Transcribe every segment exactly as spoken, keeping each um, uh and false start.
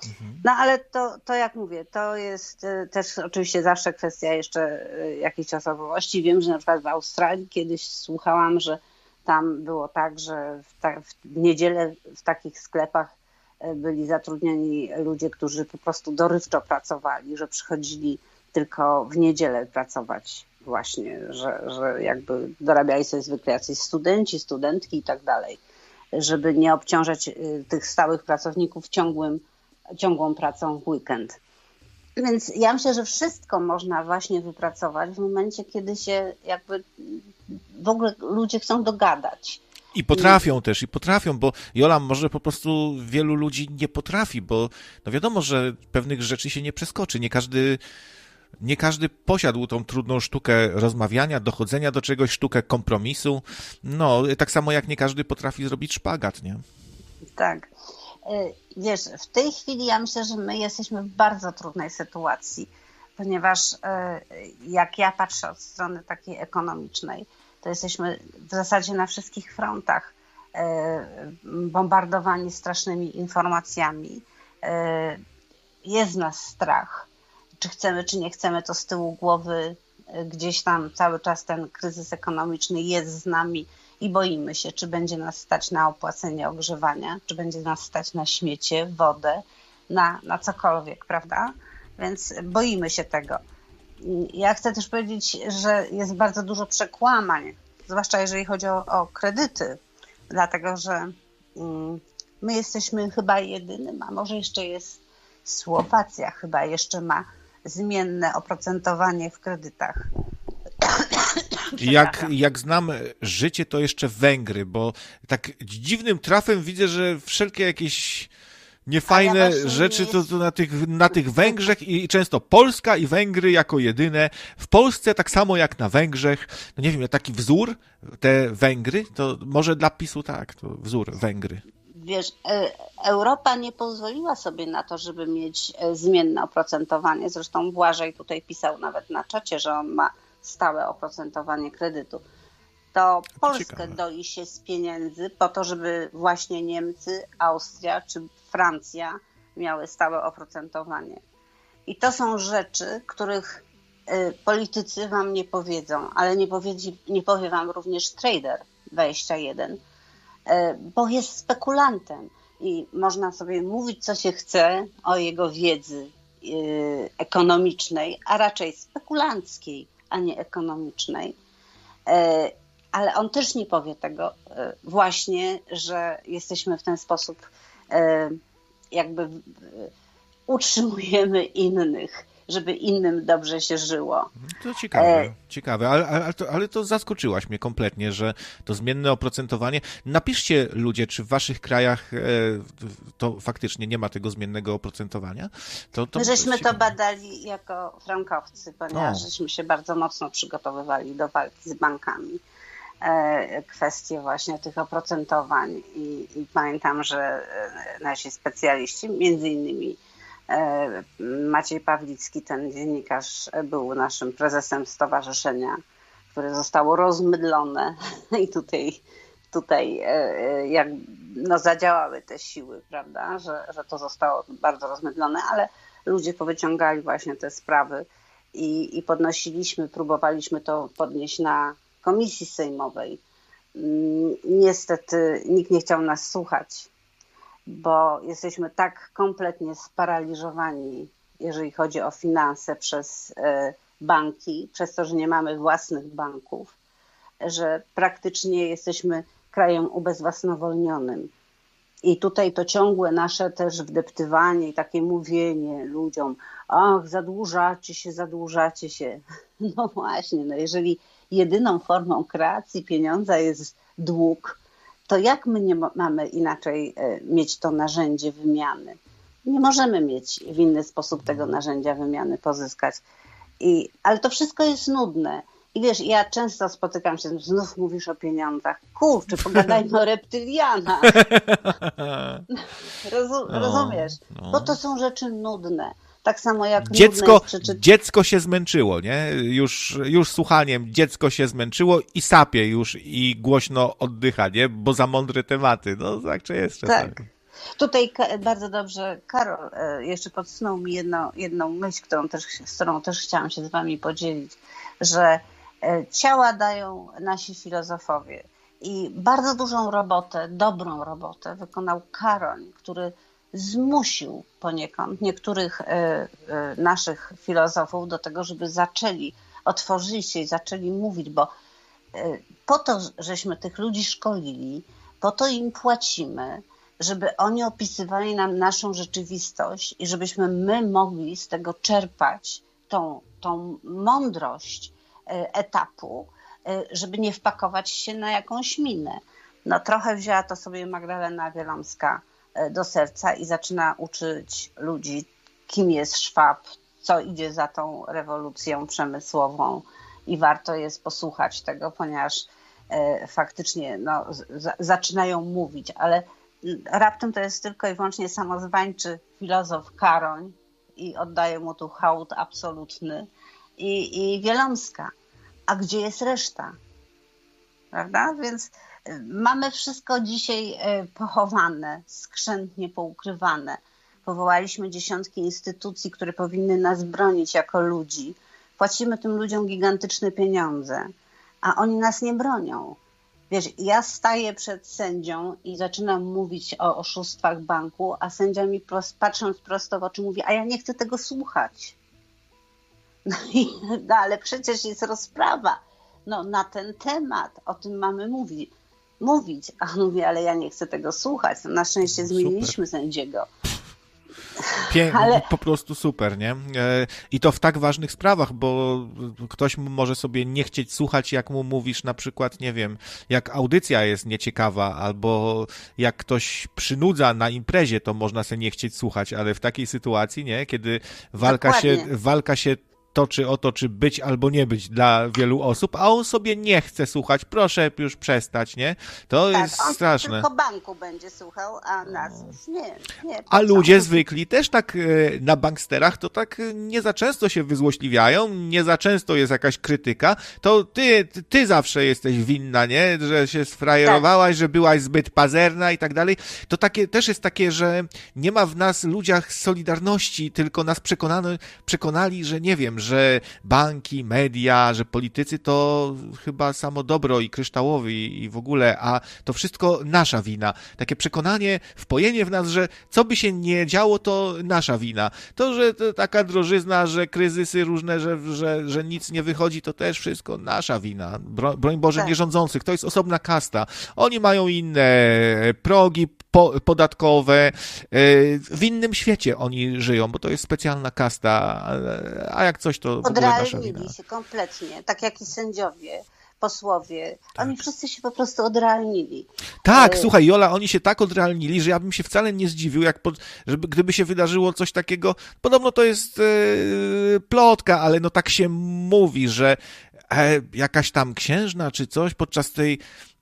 No ale to, to jak mówię, to jest też oczywiście zawsze kwestia jeszcze jakiejś osobowości. Wiem, że na przykład w Australii kiedyś słuchałam, że tam było tak, że w, ta, w niedzielę w takich sklepach byli zatrudnieni ludzie, którzy po prostu dorywczo pracowali, że przychodzili tylko w niedzielę pracować właśnie, że, że jakby dorabiali sobie zwykle jacyś studenci, studentki i tak dalej, żeby nie obciążać tych stałych pracowników ciągłym, ciągłą pracą w weekend. Więc ja myślę, że wszystko można właśnie wypracować w momencie, kiedy się jakby w ogóle ludzie chcą dogadać. I potrafią I... też, i potrafią, bo Jola, może po prostu wielu ludzi nie potrafi, bo no wiadomo, że pewnych rzeczy się nie przeskoczy. Nie każdy, nie każdy posiadł tą trudną sztukę rozmawiania, dochodzenia do czegoś, sztukę kompromisu. No, tak samo jak nie każdy potrafi zrobić szpagat, nie? Tak. Wiesz, w tej chwili ja myślę, że my jesteśmy w bardzo trudnej sytuacji, ponieważ jak ja patrzę od strony takiej ekonomicznej, to jesteśmy w zasadzie na wszystkich frontach bombardowani strasznymi informacjami. Jest w nas strach. Czy chcemy, czy nie chcemy, to z tyłu głowy gdzieś tam cały czas ten kryzys ekonomiczny jest z nami i boimy się, czy będzie nas stać na opłacenie ogrzewania, czy będzie nas stać na śmiecie, wodę, na, na cokolwiek, prawda? Więc boimy się tego. Ja chcę też powiedzieć, że jest bardzo dużo przekłamań, zwłaszcza jeżeli chodzi o, o kredyty, dlatego że mm, my jesteśmy chyba jedynym, a może jeszcze jest Słowacja, chyba jeszcze ma zmienne oprocentowanie w kredytach. Jak, jak znam życie, to jeszcze Węgry, bo tak dziwnym trafem widzę, że wszelkie jakieś niefajne ja rzeczy to, to na, tych, na tych Węgrzech i często Polska i Węgry jako jedyne. W Polsce tak samo jak na Węgrzech, no nie wiem, taki wzór, te Węgry, to może dla PiSu tak, to wzór Węgry. Wiesz, Europa nie pozwoliła sobie na to, żeby mieć zmienne oprocentowanie. Zresztą Błażej tutaj pisał nawet na czacie, że on ma stałe oprocentowanie kredytu. To Polskę doi się z pieniędzy po to, żeby właśnie Niemcy, Austria czy Francja miały stałe oprocentowanie. I to są rzeczy, których politycy wam nie powiedzą, ale nie, powiedzi, nie powie wam również trader dwadzieścia jeden, bo jest spekulantem i można sobie mówić, co się chce o jego wiedzy ekonomicznej, a raczej spekulanckiej, a nie ekonomicznej. Ale on też nie powie tego właśnie, że jesteśmy w ten sposób jakby utrzymujemy innych, żeby innym dobrze się żyło. To ciekawe, ciekawe, ale, ale, to, ale to zaskoczyłaś mnie kompletnie, że to zmienne oprocentowanie. Napiszcie ludzie, czy w waszych krajach to faktycznie nie ma tego zmiennego oprocentowania. To, to My żeśmy to badali jako frankowcy, ponieważ o. żeśmy się bardzo mocno przygotowywali do walki z bankami. Kwestie właśnie tych oprocentowań i, i pamiętam, że nasi specjaliści, między innymi Maciej Pawlicki, ten dziennikarz, był naszym prezesem stowarzyszenia, które zostało rozmydlone i tutaj, tutaj jak, no, zadziałały te siły, prawda, że, że to zostało bardzo rozmydlone, ale ludzie powyciągali właśnie te sprawy i, i podnosiliśmy, próbowaliśmy to podnieść na komisji sejmowej. Niestety nikt nie chciał nas słuchać, bo jesteśmy tak kompletnie sparaliżowani, jeżeli chodzi o finanse przez banki, przez to, że nie mamy własnych banków, że praktycznie jesteśmy krajem ubezwłasnowolnionym. I tutaj to ciągłe nasze też wdeptywanie i takie mówienie ludziom, ach, zadłużacie się, zadłużacie się. No właśnie, no jeżeli jedyną formą kreacji pieniądza jest dług, to jak my nie mamy inaczej mieć to narzędzie wymiany? Nie możemy mieć w inny sposób tego narzędzia wymiany pozyskać. I, ale to wszystko jest nudne. I wiesz, ja często spotykam się, znów mówisz o pieniądzach. Kurczę, pogadajmy o reptylianach. Rozum, no, rozumiesz? No. Bo to są rzeczy nudne. Tak samo jak dziecko, nudne jest przeczy... dziecko się zmęczyło, nie? Już, już słuchaniem dziecko się zmęczyło i sapie już i głośno oddycha, nie? Bo za mądre tematy. No tak czy jest czasami. Tak. Tutaj bardzo dobrze Karol jeszcze podsunął mi jedno, jedną myśl, którą też, z którą też chciałam się z wami podzielić, że ciała dają nasi filozofowie. I bardzo dużą robotę, dobrą robotę wykonał Karoń, który zmusił poniekąd niektórych naszych filozofów do tego, żeby zaczęli, otworzyli się i zaczęli mówić, bo po to, żeśmy tych ludzi szkolili, po to im płacimy, żeby oni opisywali nam naszą rzeczywistość i żebyśmy my mogli z tego czerpać tą, tą mądrość etapu, żeby nie wpakować się na jakąś minę. No trochę wzięła to sobie Magdalena Wielomska do serca i zaczyna uczyć ludzi, kim jest Schwab, co idzie za tą rewolucją przemysłową i warto jest posłuchać tego, ponieważ e, faktycznie no, z, zaczynają mówić, ale raptem to jest tylko i wyłącznie samozwańczy filozof Karoń i oddaję mu tu hołd absolutny i, i Wielomska. A gdzie jest reszta? Prawda? Więc mamy wszystko dzisiaj pochowane, skrzętnie poukrywane. Powołaliśmy dziesiątki instytucji, które powinny nas bronić jako ludzi. Płacimy tym ludziom gigantyczne pieniądze, a oni nas nie bronią. Wiesz, ja staję przed sędzią i zaczynam mówić o oszustwach banku, a sędzia mi patrząc prosto w oczy mówi, a ja nie chcę tego słuchać. No, i, no ale przecież jest rozprawa no, na ten temat, o tym mamy mówić. mówić. A on mówi, ale ja nie chcę tego słuchać. No, na szczęście zmieniliśmy super sędziego. Pię- ale... Po prostu super, nie? I to w tak ważnych sprawach, bo ktoś może sobie nie chcieć słuchać, jak mu mówisz na przykład, nie wiem, jak audycja jest nieciekawa, albo jak ktoś przynudza na imprezie, to można sobie nie chcieć słuchać, ale w takiej sytuacji, nie? Kiedy walka się, walka się toczy o to, czy być albo nie być dla wielu osób, a on sobie nie chce słuchać, proszę już przestać, nie? To tak, jest on straszne. Tylko banku będzie słuchał, a nas już nie. nie a ludzie zwykli też tak na banksterach to tak nie za często się wyzłośliwiają, nie za często jest jakaś krytyka, to ty, ty zawsze jesteś winna, nie? Że się sfrajerowałaś, tak, że byłaś zbyt pazerna i tak dalej. To takie też jest takie, że nie ma w nas ludziach solidarności, tylko nas przekonano, przekonali, że nie wiem, że banki, media, że politycy to chyba samo dobro i kryształowy i w ogóle, a to wszystko nasza wina. Takie przekonanie, wpojenie w nas, że co by się nie działo, to nasza wina. To, że to taka drożyzna, że kryzysy różne, że, że, że nic nie wychodzi, to też wszystko nasza wina. Bro, broń Boże, tak, nierządzących. To jest osobna kasta. Oni mają inne progi po, podatkowe. W innym świecie oni żyją, bo to jest specjalna kasta, a jak coś to w ogóle nasza wina. Odrealnili się kompletnie, tak jak i sędziowie, posłowie. Tak. Oni wszyscy się po prostu odrealnili. Tak, y- słuchaj, Jola, oni się tak odrealnili, że ja bym się wcale nie zdziwił, jak pod, żeby, gdyby się wydarzyło coś takiego. Podobno to jest yy, plotka, ale no tak się mówi, że e, jakaś tam księżna czy coś podczas tej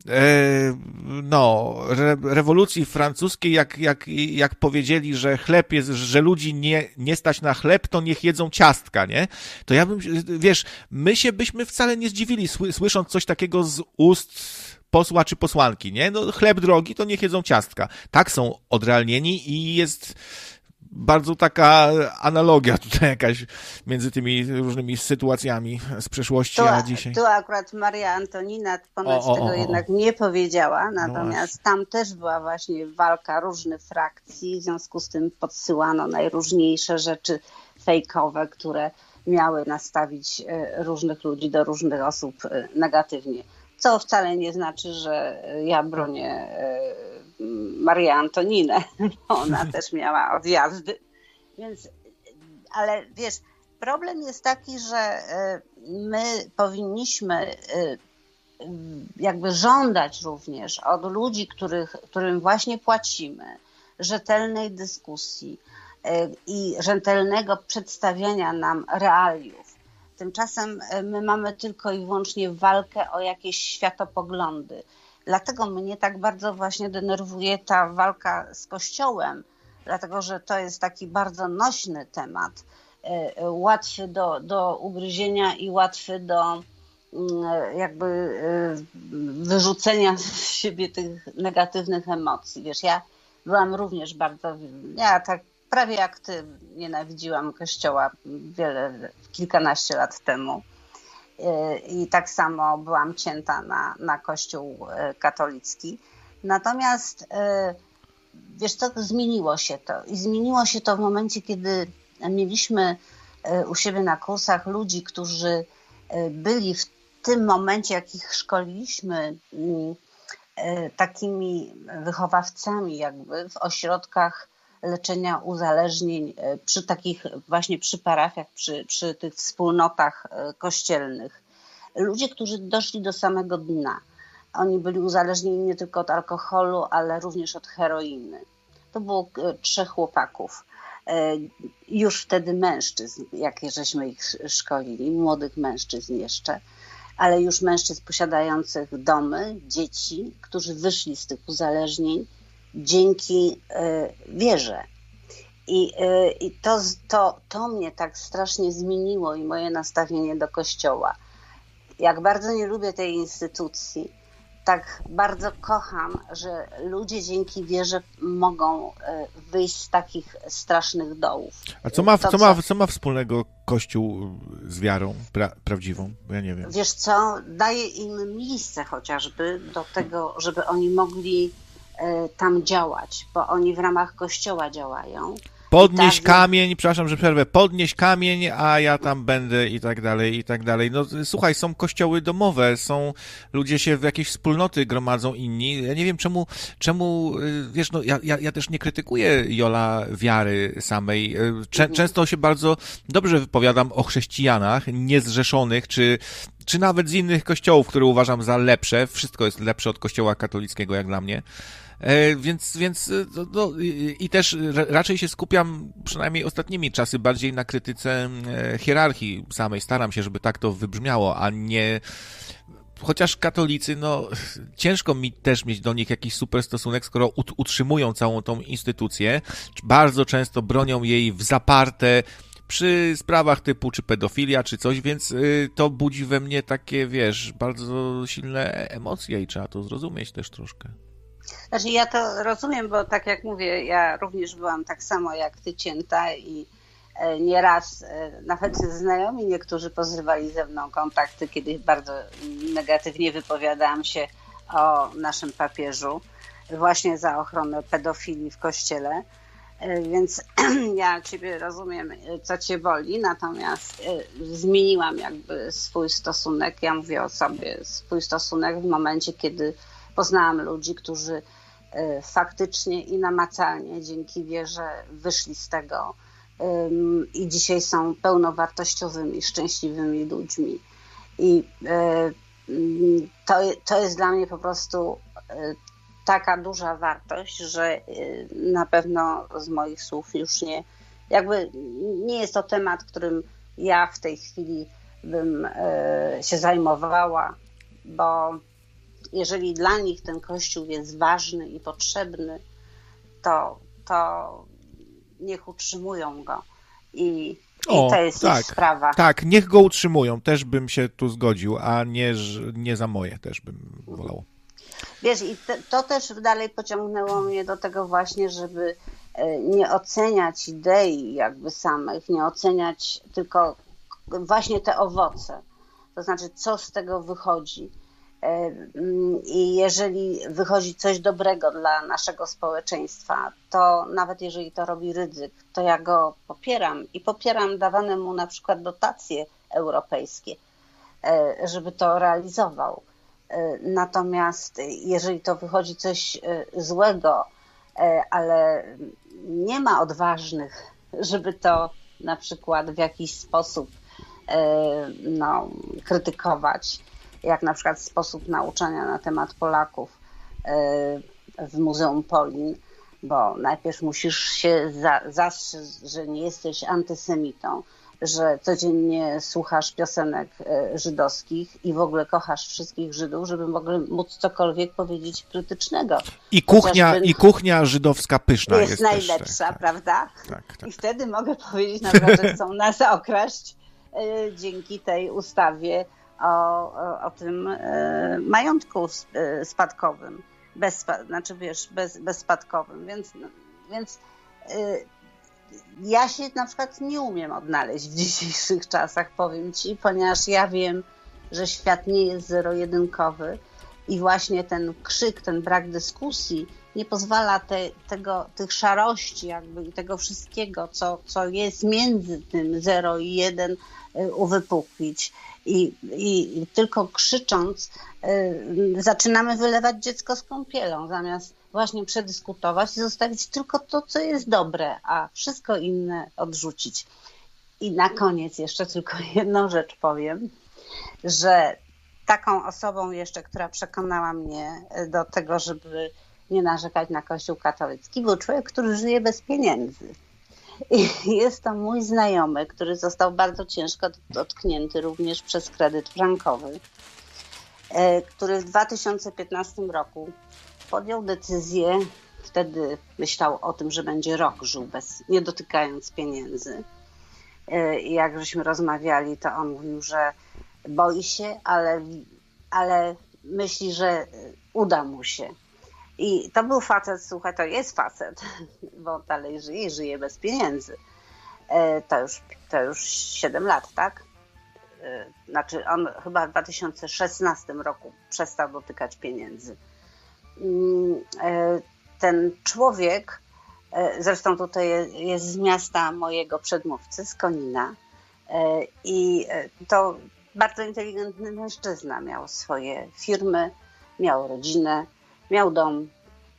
no, re, rewolucji francuskiej, jak, jak, jak powiedzieli, że chleb jest, że ludzi nie, nie stać na chleb, to niech jedzą ciastka, nie? To ja bym, wiesz, my się byśmy wcale nie zdziwili, słysząc coś takiego z ust posła czy posłanki, nie? No, chleb drogi, to niech jedzą ciastka. Tak są odrealnieni i jest bardzo taka analogia tutaj jakaś między tymi różnymi sytuacjami z przeszłości, tu, a dzisiaj. Tu akurat Maria Antonina ponoć o, o, tego o, o. jednak nie powiedziała, natomiast no tam też była właśnie walka różnych frakcji, w związku z tym podsyłano najróżniejsze rzeczy fejkowe, które miały nastawić różnych ludzi do różnych osób negatywnie. Co wcale nie znaczy, że ja bronię Marię Antoninę, bo ona też miała odjazdy. Więc, ale wiesz, problem jest taki, że my powinniśmy jakby żądać również od ludzi, których, którym właśnie płacimy, rzetelnej dyskusji i rzetelnego przedstawiania nam realiów. Tymczasem my mamy tylko i wyłącznie walkę o jakieś światopoglądy. Dlatego mnie tak bardzo właśnie denerwuje ta walka z Kościołem, dlatego że to jest taki bardzo nośny temat, łatwy do, do ugryzienia i łatwy do jakby wyrzucenia z siebie tych negatywnych emocji. Wiesz, ja byłam również bardzo, ja tak prawie jak ty nienawidziłam Kościoła wiele, kilkanaście lat temu. I tak samo byłam cięta na, na Kościół katolicki. Natomiast wiesz co, zmieniło się to. I zmieniło się to w momencie, kiedy mieliśmy u siebie na kursach ludzi, którzy byli w tym momencie, jak ich szkoliliśmy, takimi wychowawcami jakby w ośrodkach leczenia uzależnień, przy takich właśnie przy parafiach, przy, przy tych wspólnotach kościelnych. Ludzie, którzy doszli do samego dna. Oni byli uzależnieni nie tylko od alkoholu, ale również od heroiny. To było trzech chłopaków. Już wtedy mężczyzn, jakie żeśmy ich szkolili, młodych mężczyzn jeszcze, ale już mężczyzn posiadających domy, dzieci, którzy wyszli z tych uzależnień dzięki wierze. I, i to, to, to mnie tak strasznie zmieniło i moje nastawienie do Kościoła. Jak bardzo nie lubię tej instytucji, tak bardzo kocham, że ludzie dzięki wierze mogą wyjść z takich strasznych dołów. A co ma, to, co ma, co ma wspólnego Kościół z wiarą pra, prawdziwą? Bo ja nie wiem. Wiesz co, daje im miejsce chociażby do tego, żeby oni mogli tam działać, bo oni w ramach Kościoła działają. Podnieść tak, kamień, przepraszam, że przerwę, podnieść kamień, a ja tam będę i tak dalej, i tak dalej. No słuchaj, są kościoły domowe, są, ludzie się w jakieś wspólnoty gromadzą inni. Ja nie wiem czemu, czemu, wiesz, no ja, ja, ja też nie krytykuję, Jola, wiary samej. Czę, mhm. Często się bardzo dobrze wypowiadam o chrześcijanach niezrzeszonych, czy czy nawet z innych kościołów, które uważam za lepsze. Wszystko jest lepsze od kościoła katolickiego, jak dla mnie. E, więc, więc no, no, i, i też raczej się skupiam, przynajmniej ostatnimi czasy, bardziej na krytyce e, hierarchii samej. Staram się, żeby tak to wybrzmiało, a nie... Chociaż katolicy, no ciężko mi też mieć do nich jakiś super stosunek, skoro ut- utrzymują całą tą instytucję. Bardzo często bronią jej w zaparte przy sprawach typu czy pedofilia, czy coś, więc y, to budzi we mnie takie, wiesz, bardzo silne emocje i trzeba to zrozumieć też troszkę. Znaczy ja to rozumiem, bo tak jak mówię, ja również byłam tak samo jak ty cięta i e, nieraz e, nawet znajomi niektórzy pozrywali ze mną kontakty, kiedy bardzo negatywnie wypowiadałam się o naszym papieżu właśnie za ochronę pedofilii w kościele. Więc ja ciebie rozumiem, co cię boli, natomiast zmieniłam jakby swój stosunek, ja mówię o sobie, swój stosunek w momencie, kiedy poznałam ludzi, którzy faktycznie i namacalnie dzięki wierze wyszli z tego i dzisiaj są pełnowartościowymi, szczęśliwymi ludźmi. I to, to jest dla mnie po prostu taka duża wartość, że na pewno z moich słów już nie, jakby nie jest to temat, którym ja w tej chwili bym się zajmowała, bo jeżeli dla nich ten Kościół jest ważny i potrzebny, to, to niech utrzymują go. I, o, i to jest tak, ich sprawa. Tak, niech go utrzymują, też bym się tu zgodził, a nie, nie za moje też bym wolał. Wiesz, i to, to też dalej pociągnęło mnie do tego właśnie, żeby nie oceniać idei jakby samych, nie oceniać tylko właśnie te owoce. To znaczy, co z tego wychodzi. I jeżeli wychodzi coś dobrego dla naszego społeczeństwa, to nawet jeżeli to robi Rydzyk, to ja go popieram i popieram dawane mu na przykład dotacje europejskie, żeby to realizował. Natomiast jeżeli to wychodzi coś złego, ale nie ma odważnych, żeby to na przykład w jakiś sposób no, krytykować, jak na przykład sposób nauczania na temat Polaków w Muzeum Polin, bo najpierw musisz się za, zastrzec, że nie jesteś antysemitą, że codziennie słuchasz piosenek żydowskich i w ogóle kochasz wszystkich Żydów, żeby mogli móc cokolwiek powiedzieć krytycznego. I kuchnia, Chociażby i kuchnia żydowska pyszna jest, jest najlepsza, też, tak, prawda? Tak, tak. I wtedy mogę powiedzieć na przykład, że chcą nas okraść y, dzięki tej ustawie o, o, o tym y, majątku spadkowym. bez, znaczy wiesz, bez, bezspadkowym, więc, więc yy, ja się na przykład nie umiem odnaleźć w dzisiejszych czasach, powiem ci, ponieważ ja wiem, że świat nie jest zero-jedynkowy i właśnie ten krzyk, ten brak dyskusji nie pozwala te, tego, tych szarości jakby i tego wszystkiego, co, co jest między tym zero i jeden uwypuklić. I, i, i tylko krzycząc y, zaczynamy wylewać dziecko z kąpielą, zamiast właśnie przedyskutować i zostawić tylko to, co jest dobre, a wszystko inne odrzucić. I na koniec jeszcze tylko jedną rzecz powiem, że taką osobą jeszcze, która przekonała mnie do tego, żeby nie narzekać na Kościół katolicki, był człowiek, który żyje bez pieniędzy. I jest to mój znajomy, który został bardzo ciężko dotknięty również przez kredyt frankowy, który w dwa tysiące piętnastym roku podjął decyzję, wtedy myślał o tym, że będzie rok żył bez, nie dotykając pieniędzy. I jak żeśmy rozmawiali, to on mówił, że boi się, ale, ale myśli, że uda mu się. I to był facet, słuchaj, to jest facet, bo dalej żyje i żyje bez pieniędzy. To już, to już siedem lat, tak? Znaczy on chyba w dwa tysiące szesnastym roku przestał dotykać pieniędzy. Ten człowiek, zresztą tutaj jest z miasta mojego przedmówcy, z Konina, i to bardzo inteligentny mężczyzna, miał swoje firmy, miał rodzinę, miał dom,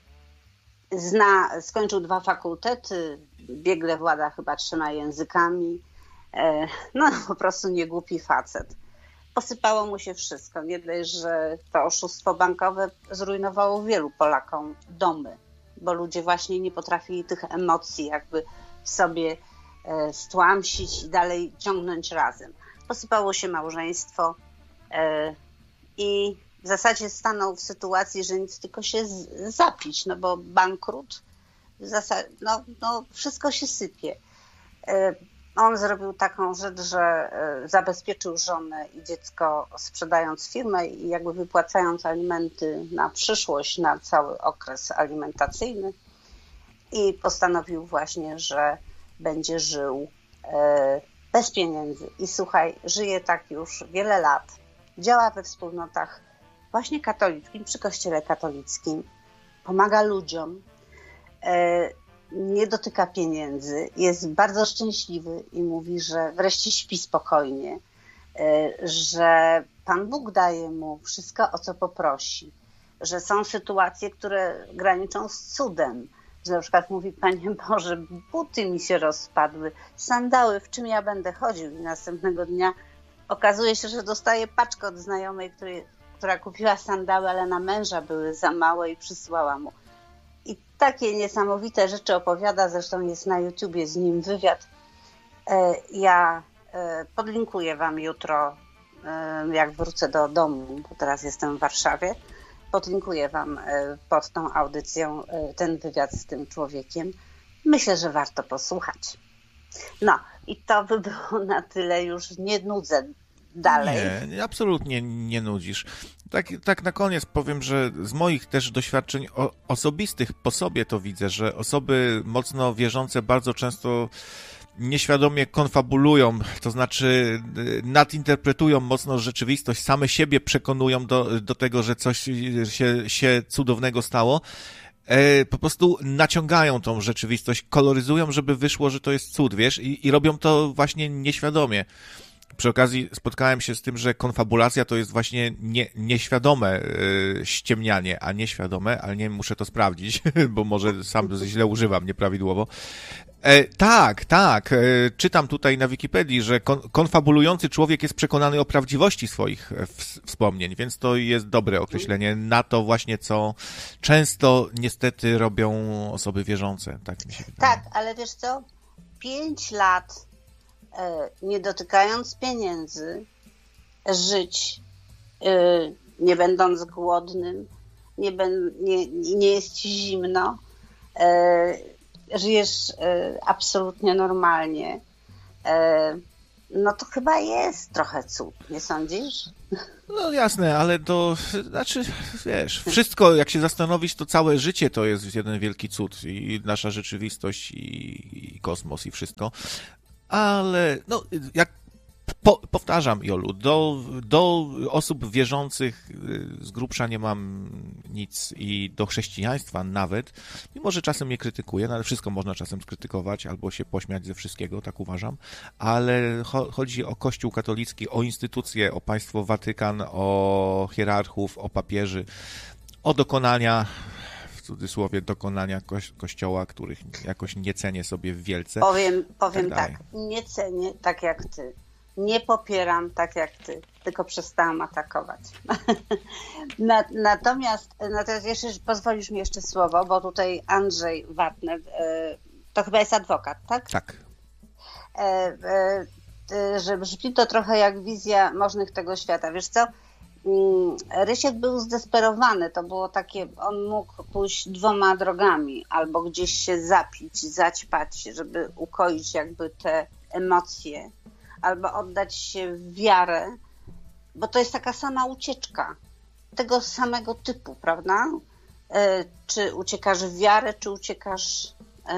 zna, skończył dwa fakultety, biegle włada chyba trzema językami, no po prostu niegłupi facet. Posypało mu się wszystko, nie dość, że to oszustwo bankowe zrujnowało wielu Polakom domy, bo ludzie właśnie nie potrafili tych emocji jakby w sobie stłamsić i dalej ciągnąć razem. Posypało się małżeństwo i w zasadzie stanął w sytuacji, że nic tylko się zapić, no bo bankrut, w zasadzie, no, no wszystko się sypie. On zrobił taką rzecz, że zabezpieczył żonę i dziecko, sprzedając firmę i jakby wypłacając alimenty na przyszłość, na cały okres alimentacyjny, i postanowił właśnie, że będzie żył bez pieniędzy. I słuchaj, żyje tak już wiele lat, działa we wspólnotach właśnie katolickim, przy kościele katolickim, pomaga ludziom, nie dotyka pieniędzy, jest bardzo szczęśliwy i mówi, że wreszcie śpi spokojnie, że Pan Bóg daje mu wszystko, o co poprosi, że są sytuacje, które graniczą z cudem, że na przykład mówi: Panie Boże, buty mi się rozpadły, sandały, w czym ja będę chodził? I następnego dnia okazuje się, że dostaje paczkę od znajomej, który, która kupiła sandały, ale na męża były za małe i przysłała mu. I takie niesamowite rzeczy opowiada, zresztą jest na YouTubie z nim wywiad. Ja podlinkuję wam jutro, jak wrócę do domu, bo teraz jestem w Warszawie, podlinkuję wam pod tą audycją ten wywiad z tym człowiekiem. Myślę, że warto posłuchać. No i to by było na tyle, już nie nudzę dalej. Nie, absolutnie nie nudzisz. Tak, tak na koniec powiem, że z moich też doświadczeń o, osobistych po sobie to widzę, że osoby mocno wierzące bardzo często nieświadomie konfabulują, to znaczy nadinterpretują mocno rzeczywistość, same siebie przekonują do, do tego, że coś się, się cudownego stało. Po prostu naciągają tą rzeczywistość, koloryzują, żeby wyszło, że to jest cud, wiesz, i, i robią to właśnie nieświadomie. Przy okazji spotkałem się z tym, że konfabulacja to jest właśnie nie, nieświadome yy, ściemnianie, a nieświadome, ale nie muszę to sprawdzić, bo może sam źle używam nieprawidłowo. E, tak, tak, e, czytam tutaj na Wikipedii, że kon, konfabulujący człowiek jest przekonany o prawdziwości swoich w, wspomnień, więc to jest dobre określenie na to właśnie, co często niestety robią osoby wierzące. Tak mi się wydaje. Tak, ale wiesz co, pięć lat nie dotykając pieniędzy, żyć, nie będąc głodnym, nie, ben, nie, nie jest ci zimno, żyjesz absolutnie normalnie, no to chyba jest trochę cud, nie sądzisz? No jasne, ale to, znaczy, wiesz, wszystko, jak się zastanowić, to całe życie to jest jeden wielki cud i nasza rzeczywistość i, i kosmos i wszystko, ale no, jak po, powtarzam, Jolu, do, do osób wierzących z grubsza nie mam nic i do chrześcijaństwa nawet, mimo że czasem mnie krytykuję, no ale wszystko można czasem skrytykować albo się pośmiać ze wszystkiego, tak uważam, ale cho, chodzi o Kościół katolicki, o instytucje, o państwo Watykan, o hierarchów, o papieży, o dokonania, w cudzysłowie dokonania koś, Kościoła, których jakoś nie cenię sobie wielce. Powiem, powiem tak, tak, nie cenię tak jak ty. Nie popieram tak jak ty, tylko przestałam atakować. natomiast, natomiast jeszcze pozwolisz mi jeszcze słowo, bo tutaj Andrzej Watner, to chyba jest adwokat, tak? Tak. Że brzmi to trochę jak wizja możnych tego świata. Wiesz co? Rysiek był zdesperowany, to było takie, on mógł pójść dwoma drogami, albo gdzieś się zapić, zaćpać, żeby ukoić jakby te emocje, albo oddać się w wiarę, bo to jest taka sama ucieczka, tego samego typu, prawda? Czy uciekasz w wiarę, czy uciekasz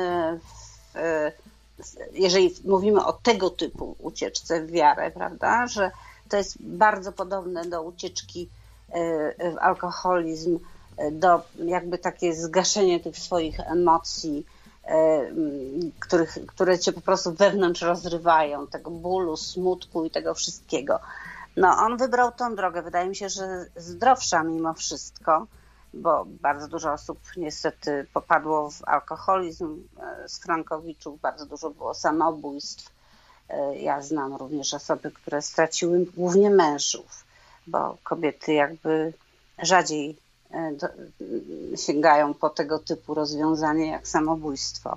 w, jeżeli mówimy o tego typu ucieczce w wiarę, prawda? Że to jest bardzo podobne do ucieczki w alkoholizm, do jakby takie zgaszenie tych swoich emocji, których, które cię po prostu wewnątrz rozrywają, tego bólu, smutku i tego wszystkiego. No on wybrał tą drogę, wydaje mi się, że zdrowsza mimo wszystko, bo bardzo dużo osób niestety popadło w alkoholizm z frankowiczów, bardzo dużo było samobójstw. Ja znam również osoby, które straciły głównie mężów, bo kobiety jakby rzadziej do, sięgają po tego typu rozwiązanie jak samobójstwo.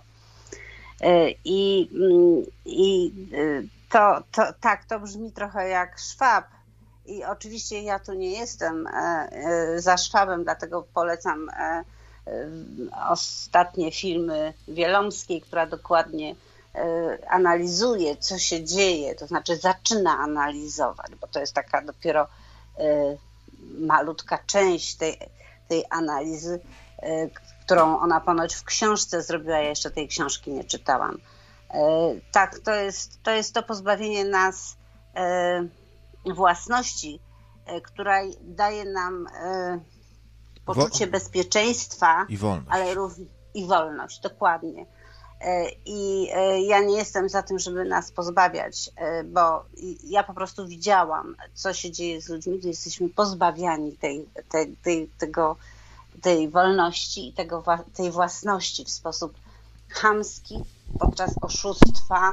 I, i to, to tak, to brzmi trochę jak Szwab. I oczywiście ja tu nie jestem za Szwabem, dlatego polecam ostatnie filmy Wielomskiej, która dokładnie analizuje, co się dzieje, to znaczy zaczyna analizować, bo to jest taka dopiero malutka część tej, tej analizy, którą ona ponoć w książce zrobiła, ja jeszcze tej książki nie czytałam. Tak, to jest to, jest to pozbawienie nas własności, która daje nam poczucie Wo- bezpieczeństwa, i wolność. ale również i wolność, dokładnie. I ja nie jestem za tym, żeby nas pozbawiać, bo ja po prostu widziałam, co się dzieje z ludźmi, gdy jesteśmy pozbawiani tej, tej, tej, tego, tej wolności i tego, tej własności w sposób chamski, podczas oszustwa,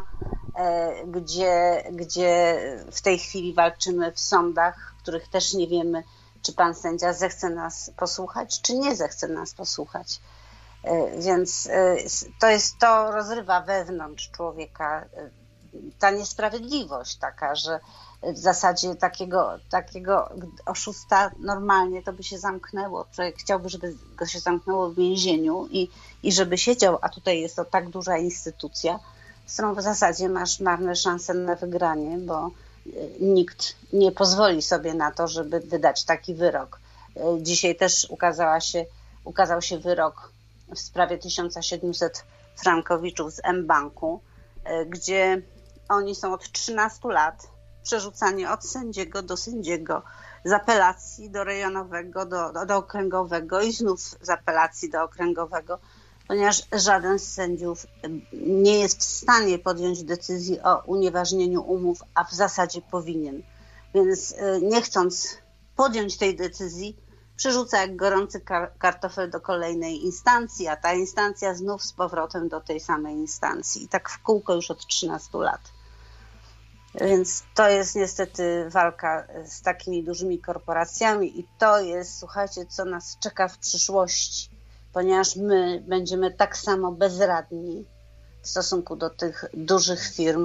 gdzie, gdzie w tej chwili walczymy w sądach, w których też nie wiemy, czy pan sędzia zechce nas posłuchać, czy nie zechce nas posłuchać. Więc to jest, to rozrywa wewnątrz człowieka ta niesprawiedliwość taka, że w zasadzie takiego, takiego oszusta normalnie to by się zamknęło. Człowiek chciałby, żeby go się zamknęło w więzieniu i, i żeby siedział, a tutaj jest to tak duża instytucja, z którą w zasadzie masz marne szanse na wygranie, bo nikt nie pozwoli sobie na to, żeby wydać taki wyrok. Dzisiaj też ukazała się, ukazał się wyrok w sprawie tysiąc siedemset frankowiczów z M-Banku, gdzie oni są od trzynastu lat przerzucani od sędziego do sędziego, z apelacji do rejonowego, do, do, do okręgowego i znów z apelacji do okręgowego, ponieważ żaden z sędziów nie jest w stanie podjąć decyzji o unieważnieniu umów, a w zasadzie powinien. Więc nie chcąc podjąć tej decyzji, przerzuca jak gorący kar- kartofel do kolejnej instancji, a ta instancja znów z powrotem do tej samej instancji. I tak w kółko już od trzynastu lat. Więc to jest niestety walka z takimi dużymi korporacjami i to jest, słuchajcie, co nas czeka w przyszłości, ponieważ my będziemy tak samo bezradni w stosunku do tych dużych firm,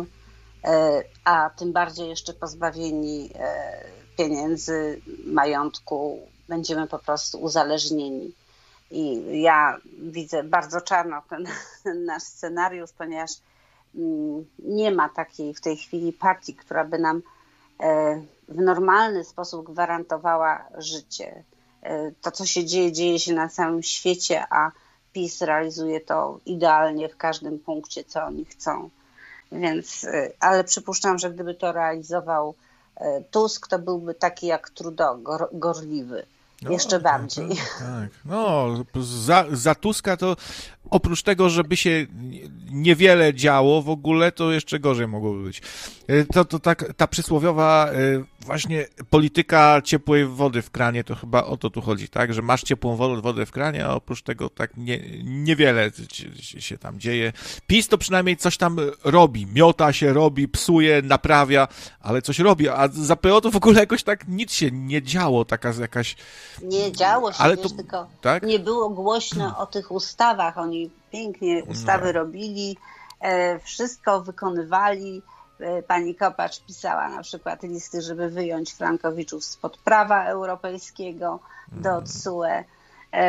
a tym bardziej jeszcze pozbawieni pieniędzy, majątku, będziemy po prostu uzależnieni. I ja widzę bardzo czarno ten, ten nasz scenariusz, ponieważ nie ma takiej w tej chwili partii, która by nam w normalny sposób gwarantowała życie. To, co się dzieje, dzieje się na całym świecie, a PiS realizuje to idealnie w każdym punkcie, co oni chcą. Więc, ale przypuszczam, że gdyby to realizował Tusk, to byłby taki jak Trudeau, gor, gorliwy. No, jeszcze bardziej. Tak, tak. No, za, za Tuska to oprócz tego, żeby się niewiele działo w ogóle, to jeszcze gorzej mogłoby być. To, to tak, ta przysłowiowa właśnie polityka ciepłej wody w kranie, to chyba o to tu chodzi, tak? Że masz ciepłą wodę, wodę w kranie, a oprócz tego tak nie, niewiele się tam dzieje. PiS to przynajmniej coś tam robi, miota się, robi, psuje, naprawia, ale coś robi, a za P O to w ogóle jakoś tak nic się nie działo, taka jakaś... Nie działo się, ale wiesz, to, tylko tak? nie było głośno o tych ustawach. Oni pięknie ustawy no. robili, e, wszystko wykonywali. E, pani Kopacz pisała na przykład listy, żeby wyjąć frankowiczów spod prawa europejskiego do T S U E. E,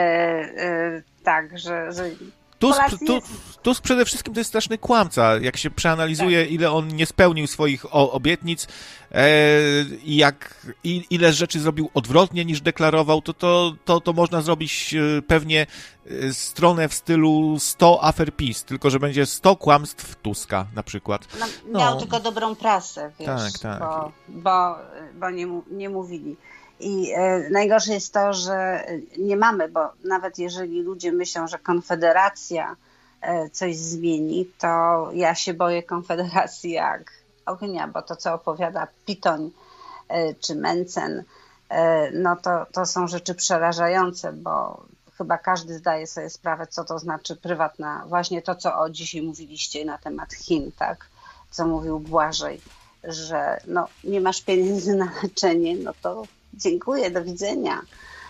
e, tak, że... że Tusk, tu, Tusk przede wszystkim to jest straszny kłamca. Jak się przeanalizuje, tak. ile on nie spełnił swoich o, obietnic i e, jak i, ile rzeczy zrobił odwrotnie niż deklarował, to, to, to, to można zrobić e, pewnie e, stronę w stylu sto afer PiS, tylko że będzie sto kłamstw Tuska na przykład. No, miał no. tylko dobrą prasę, wiesz, tak, tak. bo, bo, bo nie, nie mówili. I e, najgorsze jest to, że nie mamy, bo nawet jeżeli ludzie myślą, że Konfederacja e, coś zmieni, to ja się boję Konfederacji jak ognia, bo to, co opowiada Pitoń e, czy Mencen, e, no to, to są rzeczy przerażające, bo chyba każdy zdaje sobie sprawę, co to znaczy prywatna, właśnie to, co o dzisiaj mówiliście na temat Chin, tak? Co mówił Błażej, że no, nie masz pieniędzy na leczenie, no to dziękuję, do widzenia.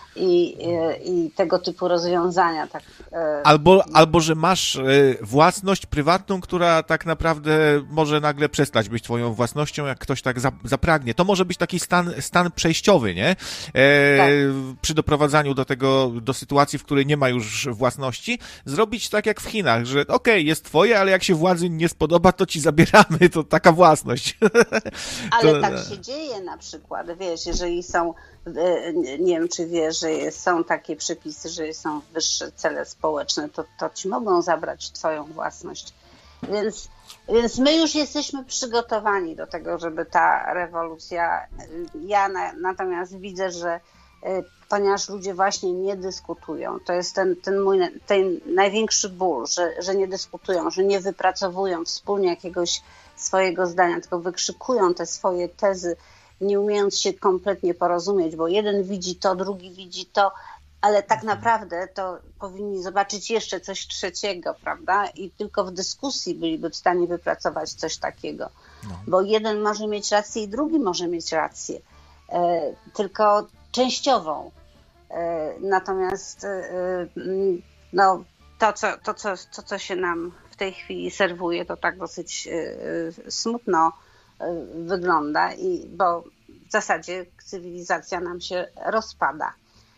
I, i, i tego typu rozwiązania. Tak, albo, albo, że masz własność prywatną, która tak naprawdę może nagle przestać być twoją własnością, jak ktoś tak zapragnie. To może być taki stan, stan przejściowy, nie? E, tak. Przy doprowadzaniu do tego, do sytuacji, w której nie ma już własności, zrobić tak jak w Chinach, że okej, okay, jest twoje, ale jak się władzy nie spodoba, to ci zabieramy, to taka własność. Ale to... tak się dzieje na przykład, wiesz, jeżeli są, nie wiem, czy wiesz, że są takie przepisy, że są wyższe cele społeczne, to, to ci mogą zabrać twoją własność. Więc, więc my już jesteśmy przygotowani do tego, żeby ta rewolucja... Ja na, natomiast widzę, że ponieważ ludzie właśnie nie dyskutują, to jest ten, ten mój ten największy ból, że, że nie dyskutują, że nie wypracowują wspólnie jakiegoś swojego zdania, tylko wykrzykują te swoje tezy, nie umiejąc się kompletnie porozumieć, bo jeden widzi to, drugi widzi to, ale tak naprawdę to powinni zobaczyć jeszcze coś trzeciego, prawda? I tylko w dyskusji byliby w stanie wypracować coś takiego. No. Bo jeden może mieć rację i drugi może mieć rację, e, tylko częściową. E, natomiast e, no, to, co, to, co, to, co się nam w tej chwili serwuje, to tak dosyć e, smutno wygląda, i bo w zasadzie cywilizacja nam się rozpada.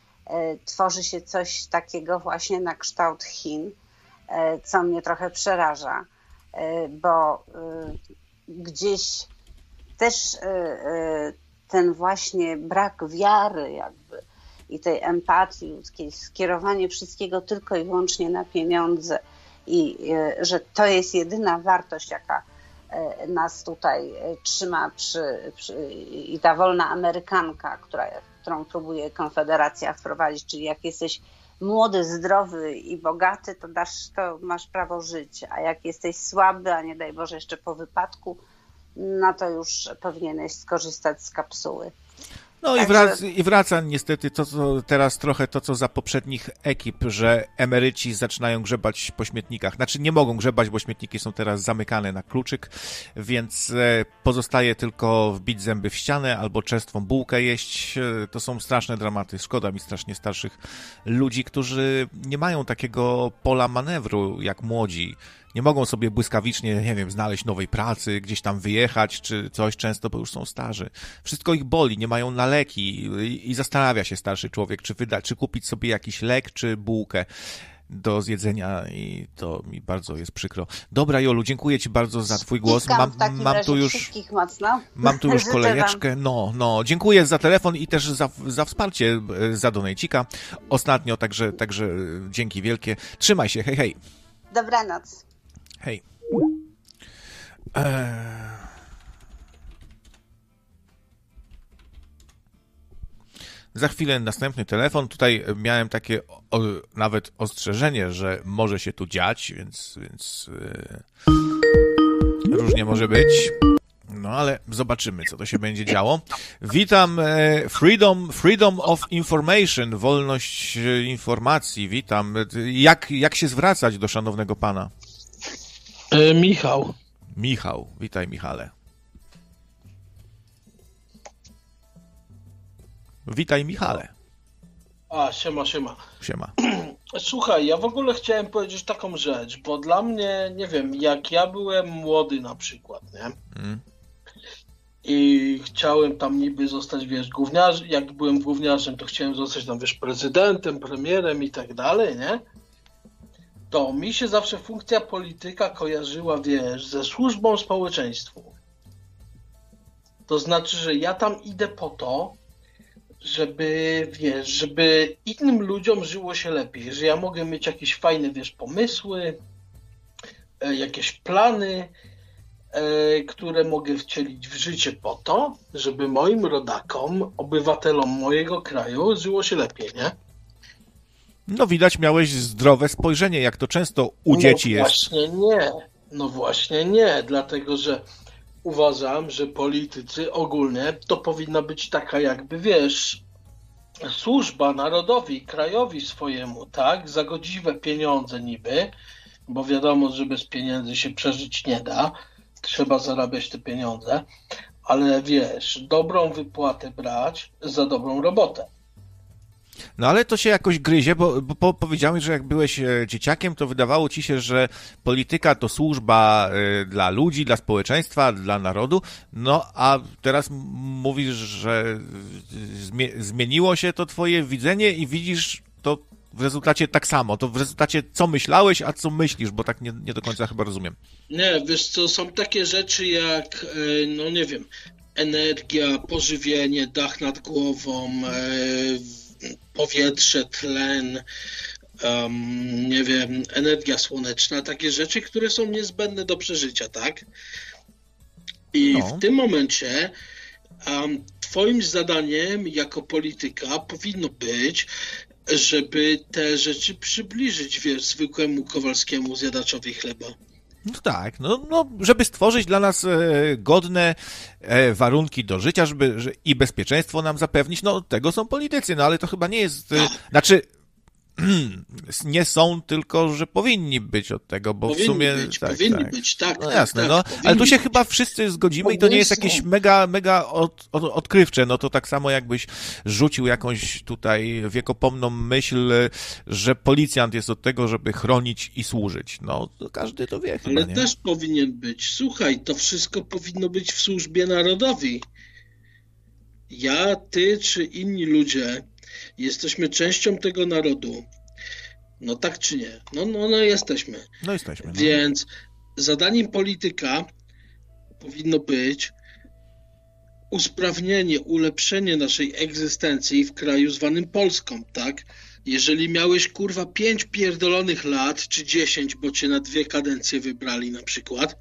Tworzy się coś takiego właśnie na kształt Chin, co mnie trochę przeraża, bo gdzieś też ten właśnie brak wiary jakby i tej empatii ludzkiej, skierowanie wszystkiego tylko i wyłącznie na pieniądze i że to jest jedyna wartość, jaka nas tutaj trzyma przy, przy, i ta wolna amerykanka, która, którą próbuje Konfederacja wprowadzić, czyli jak jesteś młody, zdrowy i bogaty, to, dasz, to masz prawo żyć, a jak jesteś słaby, a nie daj Boże jeszcze po wypadku, no to już powinieneś skorzystać z kapsuły. No i wraca, i wraca niestety to, co teraz trochę to, co za poprzednich ekip, że emeryci zaczynają grzebać po śmietnikach. Znaczy nie mogą grzebać, bo śmietniki są teraz zamykane na kluczyk, więc pozostaje tylko wbić zęby w ścianę albo czerstwą bułkę jeść. To są straszne dramaty. Szkoda mi strasznie starszych ludzi, którzy nie mają takiego pola manewru jak młodzi. Nie mogą sobie błyskawicznie, nie wiem, znaleźć nowej pracy, gdzieś tam wyjechać czy coś, często, bo już są starzy. Wszystko ich boli, nie mają na leki i, i zastanawia się starszy człowiek, czy wydać, czy kupić sobie jakiś lek, czy bułkę. do zjedzenia i to mi bardzo jest przykro. Dobra, Jolu, dziękuję Ci bardzo za Twój głos. Mam, mam tu już wszystkich mocno. Mam tu już kolejeczkę. No, no, dziękuję za telefon i też za, za wsparcie, za donejcika ostatnio, także, także dzięki wielkie. Trzymaj się, hej, hej. Dobranoc. Hej. Eee... Za chwilę następny telefon. Tutaj miałem takie o, nawet ostrzeżenie, że może się tu dziać, więc, więc yy, różnie może być. No ale zobaczymy, co to się będzie działo. Witam e, Freedom, Freedom of Information, wolność informacji. Witam. Jak, jak się zwracać do szanownego pana? E, Michał. Michał. Witaj, Michale. Witaj, Michale. A, siema, siema. Siema. Słuchaj, ja w ogóle chciałem powiedzieć taką rzecz, bo dla mnie, nie wiem, jak ja byłem młody na przykład, nie? Mm. I chciałem tam niby zostać, wiesz, gówniarzem, jak byłem gówniarzem, to chciałem zostać tam, wiesz, prezydentem, premierem i tak dalej, nie? To mi się zawsze funkcja polityka kojarzyła, wiesz, ze służbą społeczeństwu. To znaczy, że ja tam idę po to, żeby, wiesz, żeby innym ludziom żyło się lepiej, że ja mogę mieć jakieś fajne, wiesz, pomysły, jakieś plany, które mogę wcielić w życie po to, żeby moim rodakom, obywatelom mojego kraju żyło się lepiej, nie? No widać, miałeś zdrowe spojrzenie, jak to często u no dzieci jest. Właśnie nie, no właśnie nie, dlatego że uważam, że politycy ogólnie to powinna być taka jakby, wiesz, służba narodowi, krajowi swojemu, tak? Za godziwe pieniądze niby, bo wiadomo, że bez pieniędzy się przeżyć nie da, trzeba zarabiać te pieniądze, ale wiesz, dobrą wypłatę brać za dobrą robotę. No ale to się jakoś gryzie, bo, bo powiedziałeś, że jak byłeś dzieciakiem, to wydawało ci się, że polityka to służba y, dla ludzi, dla społeczeństwa, dla narodu, no a teraz mówisz, że zmie- zmieniło się to twoje widzenie i widzisz to w rezultacie tak samo. To w rezultacie co myślałeś, a co myślisz, bo tak nie, nie do końca chyba rozumiem. Nie, wiesz co, są takie rzeczy jak, no nie wiem, energia, pożywienie, dach nad głową, powietrze, tlen, um, nie wiem, energia słoneczna, takie rzeczy, które są niezbędne do przeżycia, tak? I no. w tym momencie um, twoim zadaniem jako polityka powinno być, żeby te rzeczy przybliżyć, wiesz, zwykłemu Kowalskiemu zjadaczowi chleba. No tak, no, no żeby stworzyć dla nas e, godne e, warunki do życia, żeby że, i bezpieczeństwo nam zapewnić, no tego są politycy, no ale to chyba nie jest, e, znaczy nie są, tylko że powinni być od tego, bo powinni w sumie... Być, tak, powinni tak. być, tak. No tak, jasne, tak, no, ale tu się być. chyba wszyscy zgodzimy i to nie jest jakieś mega, mega od, od, odkrywcze, no to tak samo jakbyś rzucił jakąś tutaj wiekopomną myśl, że policjant jest od tego, żeby chronić i służyć. No, to każdy to wie chyba, ale nie? też powinien być. Słuchaj, to wszystko powinno być w służbie narodowi. Ja, ty czy inni ludzie jesteśmy częścią tego narodu. No tak czy nie? No, no, no jesteśmy. No jesteśmy. No. Więc zadaniem polityka powinno być usprawnienie, ulepszenie naszej egzystencji w kraju zwanym Polską, tak? Jeżeli miałeś, kurwa, pięć pierdolonych lat, czy dziesięć, bo cię na dwie kadencje wybrali na przykład,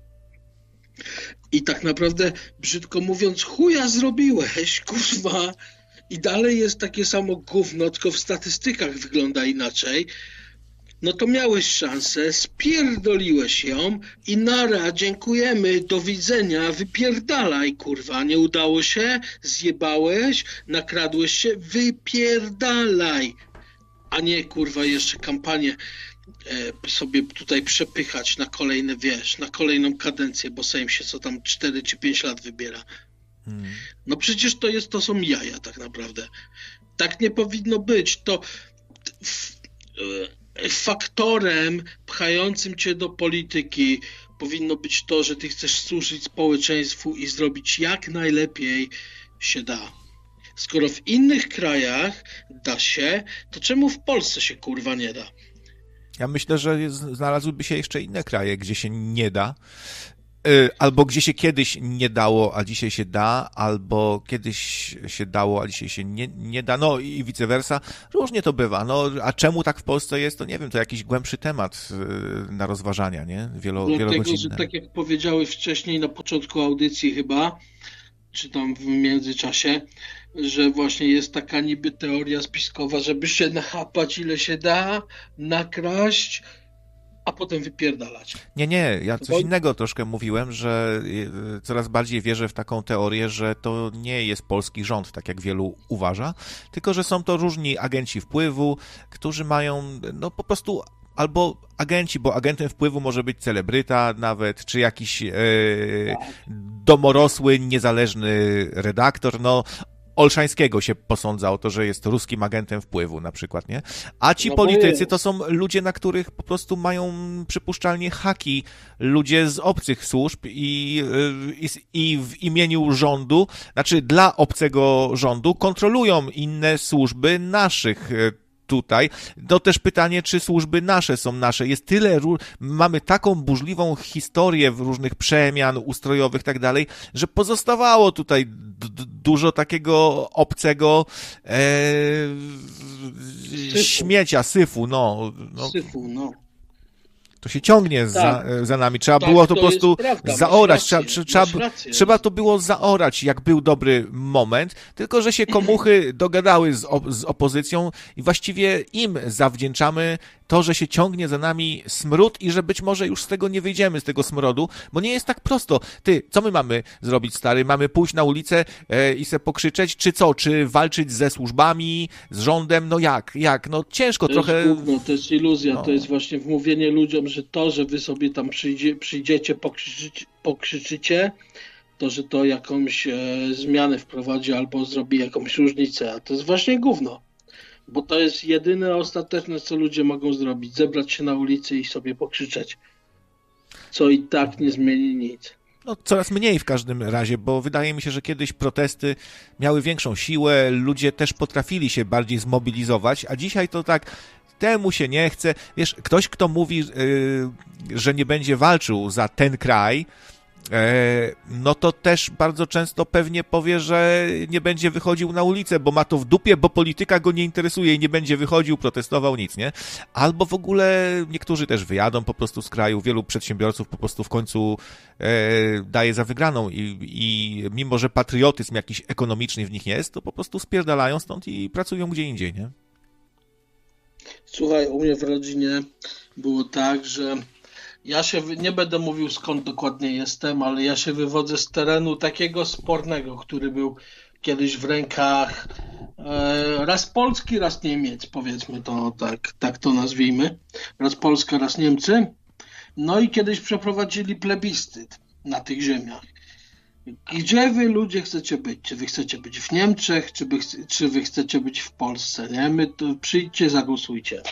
i tak naprawdę, brzydko mówiąc, chuja zrobiłeś, kurwa, i dalej jest takie samo gówno, tylko w statystykach wygląda inaczej, no to miałeś szansę, spierdoliłeś ją i nara, dziękujemy, do widzenia, wypierdalaj, kurwa, nie udało się, zjebałeś, nakradłeś się, wypierdalaj, a nie, kurwa, jeszcze kampanię e, sobie tutaj przepychać na kolejne, wiesz, na kolejną kadencję, bo Sejm się co tam cztery czy pięć lat wybiera. Hmm. No przecież to jest, to są jaja tak naprawdę. Tak nie powinno być. To f, e, faktorem pchającym cię do polityki powinno być to, że ty chcesz służyć społeczeństwu i zrobić jak najlepiej się da. Skoro w innych krajach da się, to czemu w Polsce się kurwa nie da? Ja myślę, że znalazłyby się jeszcze inne kraje, gdzie się nie da. Albo gdzie się kiedyś nie dało, a dzisiaj się da, albo kiedyś się dało, a dzisiaj się nie, nie da, no i vice versa. Różnie to bywa. No, a czemu tak w Polsce jest, to nie wiem, to jakiś głębszy temat na rozważania, nie? Wielo, Dlatego, że tak jak powiedziałeś wcześniej na początku audycji chyba, czy tam w międzyczasie, że właśnie jest taka niby teoria spiskowa, żeby się nachapać ile się da, nakraść, a potem wypierdalać. Nie, nie, ja coś innego troszkę mówiłem, że coraz bardziej wierzę w taką teorię, że to nie jest polski rząd, tak jak wielu uważa, tylko że są to różni agenci wpływu, którzy mają, no po prostu albo agenci, bo agentem wpływu może być celebryta nawet, czy jakiś e, domorosły, niezależny redaktor, no Olszańskiego się posądza o to, że jest ruskim agentem wpływu na przykład, nie? A ci no politycy to są ludzie, na których po prostu mają przypuszczalnie haki ludzie z obcych służb i, i, i w imieniu rządu, znaczy dla obcego rządu kontrolują inne służby naszych tutaj. To też pytanie, czy służby nasze są nasze. Jest tyle, mamy taką burzliwą historię w różnych przemian ustrojowych i tak dalej, że pozostawało tutaj d- d- dużo takiego obcego e, syfu. śmiecia, syfu, no. no. Syfu, no. To się ciągnie tak. za, za nami. Trzeba tak, było to, to po prostu prawda, zaorać. Trzeba, trzeba, trzeba to było zaorać, jak był dobry moment, tylko że się komuchy dogadały z, op- z opozycją i właściwie im zawdzięczamy to, że się ciągnie za nami smród i że być może już z tego nie wyjdziemy, z tego smrodu, bo nie jest tak prosto. Ty, co my mamy zrobić, stary? Mamy pójść na ulicę e, i se pokrzyczeć? Czy co? Czy walczyć ze służbami, z rządem? No jak? Jak? No ciężko to trochę... Jest gówno, to jest iluzja, no. To jest właśnie wmówienie ludziom, że to, że wy sobie tam przyjdzie, przyjdziecie, pokrzyczycie, pokrzyczycie, to, że to jakąś e, zmianę wprowadzi albo zrobi jakąś różnicę, a to jest właśnie gówno. Bo to jest jedyne ostateczne, co ludzie mogą zrobić. Zebrać się na ulicy i sobie pokrzyczeć. Co i tak nie zmieni nic. No, coraz mniej w każdym razie, bo wydaje mi się, że kiedyś protesty miały większą siłę, ludzie też potrafili się bardziej zmobilizować, a dzisiaj to tak, temu się nie chce. Wiesz, ktoś, kto mówi, yy, że nie będzie walczył za ten kraj, no to też bardzo często pewnie powie, że nie będzie wychodził na ulicę, bo ma to w dupie, bo polityka go nie interesuje i nie będzie wychodził, protestował, nic, nie? Albo w ogóle niektórzy też wyjadą po prostu z kraju, wielu przedsiębiorców po prostu w końcu e, daje za wygraną i, i mimo, że patriotyzm jakiś ekonomiczny w nich jest, to po prostu spierdalają stąd i pracują gdzie indziej, nie? Słuchaj, u mnie w rodzinie było tak, że ja się, nie będę mówił skąd dokładnie jestem, ale ja się wywodzę z terenu takiego spornego, który był kiedyś w rękach e, raz Polski, raz Niemiec, powiedzmy to tak, tak to nazwijmy. Raz Polska, raz Niemcy. No i kiedyś przeprowadzili plebiscyt na tych ziemiach. Gdzie wy ludzie chcecie być? Czy wy chcecie być w Niemczech, czy wy, czy wy chcecie być w Polsce? Nie? My to przyjdźcie, zagłosujcie.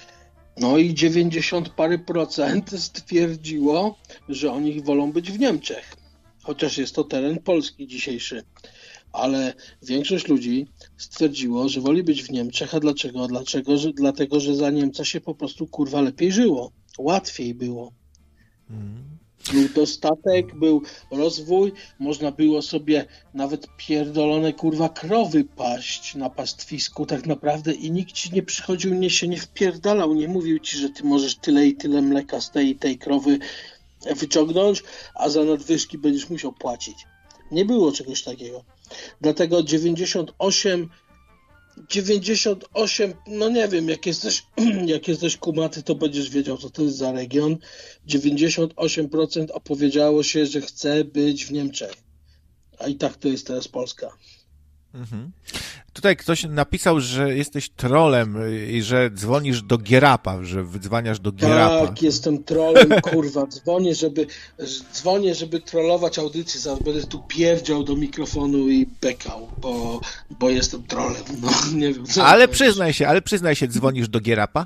No i dziewięćdziesiąt parę procent stwierdziło, że oni wolą być w Niemczech. Chociaż jest to teren Polski dzisiejszy. Ale większość ludzi stwierdziło, że woli być w Niemczech. A dlaczego? Dlaczego? Że, dlatego, że za Niemca się po prostu kurwa lepiej żyło. Łatwiej było. Mm. Był dostatek, był rozwój, można było sobie nawet pierdolone kurwa krowy paść na pastwisku tak naprawdę i nikt ci nie przychodził, nie się nie wpierdalał, nie mówił ci, że ty możesz tyle i tyle mleka z tej i tej krowy wyciągnąć, a za nadwyżki będziesz musiał płacić. Nie było czegoś takiego. Dlatego dziewięćdziesiąt osiem dziewięćdziesiąt osiem, no nie wiem, jak jesteś, jak jesteś kumaty, to będziesz wiedział, co to jest za region. dziewięćdziesiąt osiem procent opowiedziało się, że chce być w Niemczech. A i tak to jest teraz Polska. Mhm. Tutaj ktoś napisał, że jesteś trolem i że dzwonisz do Gierapa, że wydzwaniasz do Gierapa. Tak, jestem trolem, kurwa. Dzwonię, żeby dzwonię, żeby trollować audycję. Zaraz będę tu pierdział do mikrofonu i bekał, bo, bo jestem trolem. No, nie wiem. Co ale przyznaj się, ale przyznaj się, dzwonisz do Gierapa?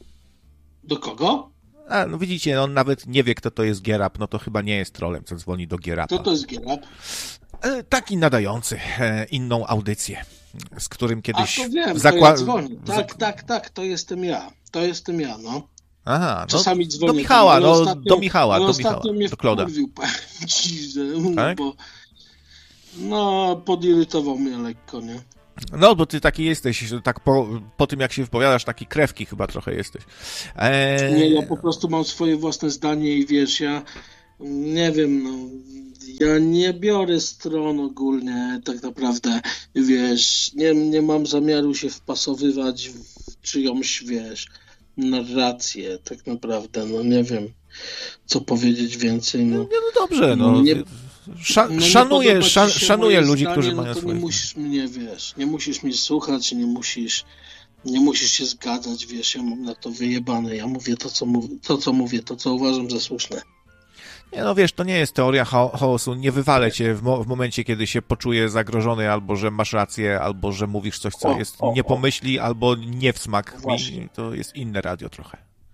Do kogo? A, no widzicie, on nawet nie wie, kto to jest Gierap, no to chyba nie jest trolem, co dzwoni do Gierapa. Kto to jest Gierap? Taki nadający inną audycję, z którym kiedyś... A to wiem, zakła... to ja dzwonię. Tak, tak, tak, to jestem ja. To jestem ja, no. Aha, no, czasami dzwonię. Do Michała, tam, no, ostatnio, do Michała, do Michała, ostatnio mnie do Kloda. wkurwił, powiem ci, że, Tak? bo no, podirytował mnie lekko, nie? No, bo ty taki jesteś, tak po, po tym jak się wypowiadasz, taki krewki chyba trochę jesteś. Eee... Nie, ja po prostu mam swoje własne zdanie i wiesz, ja nie wiem, no, ja nie biorę stron ogólnie, tak naprawdę, wiesz, nie, nie mam zamiaru się wpasowywać w czyjąś, wiesz, narrację, tak naprawdę, no nie wiem, co powiedzieć więcej, no. No, no dobrze, no. Nie, Sza, no szanuję, szan, szanuję ludzi, zdanie, którzy no mają to swoje... nie musisz mnie, wiesz, nie musisz mnie słuchać, nie musisz, nie musisz się zgadzać, wiesz, ja mam na to wyjebane, ja mówię to, co, mów, to, co mówię, to, co uważam za słuszne. Nie, no wiesz, to nie jest teoria chaosu, nie wywalę cię w, mo- w momencie, kiedy się poczuję zagrożony, albo że masz rację, albo że mówisz coś, co O, jest o, nie o. po myśli, albo nie w smak mi. Właśnie. To jest inne radio trochę.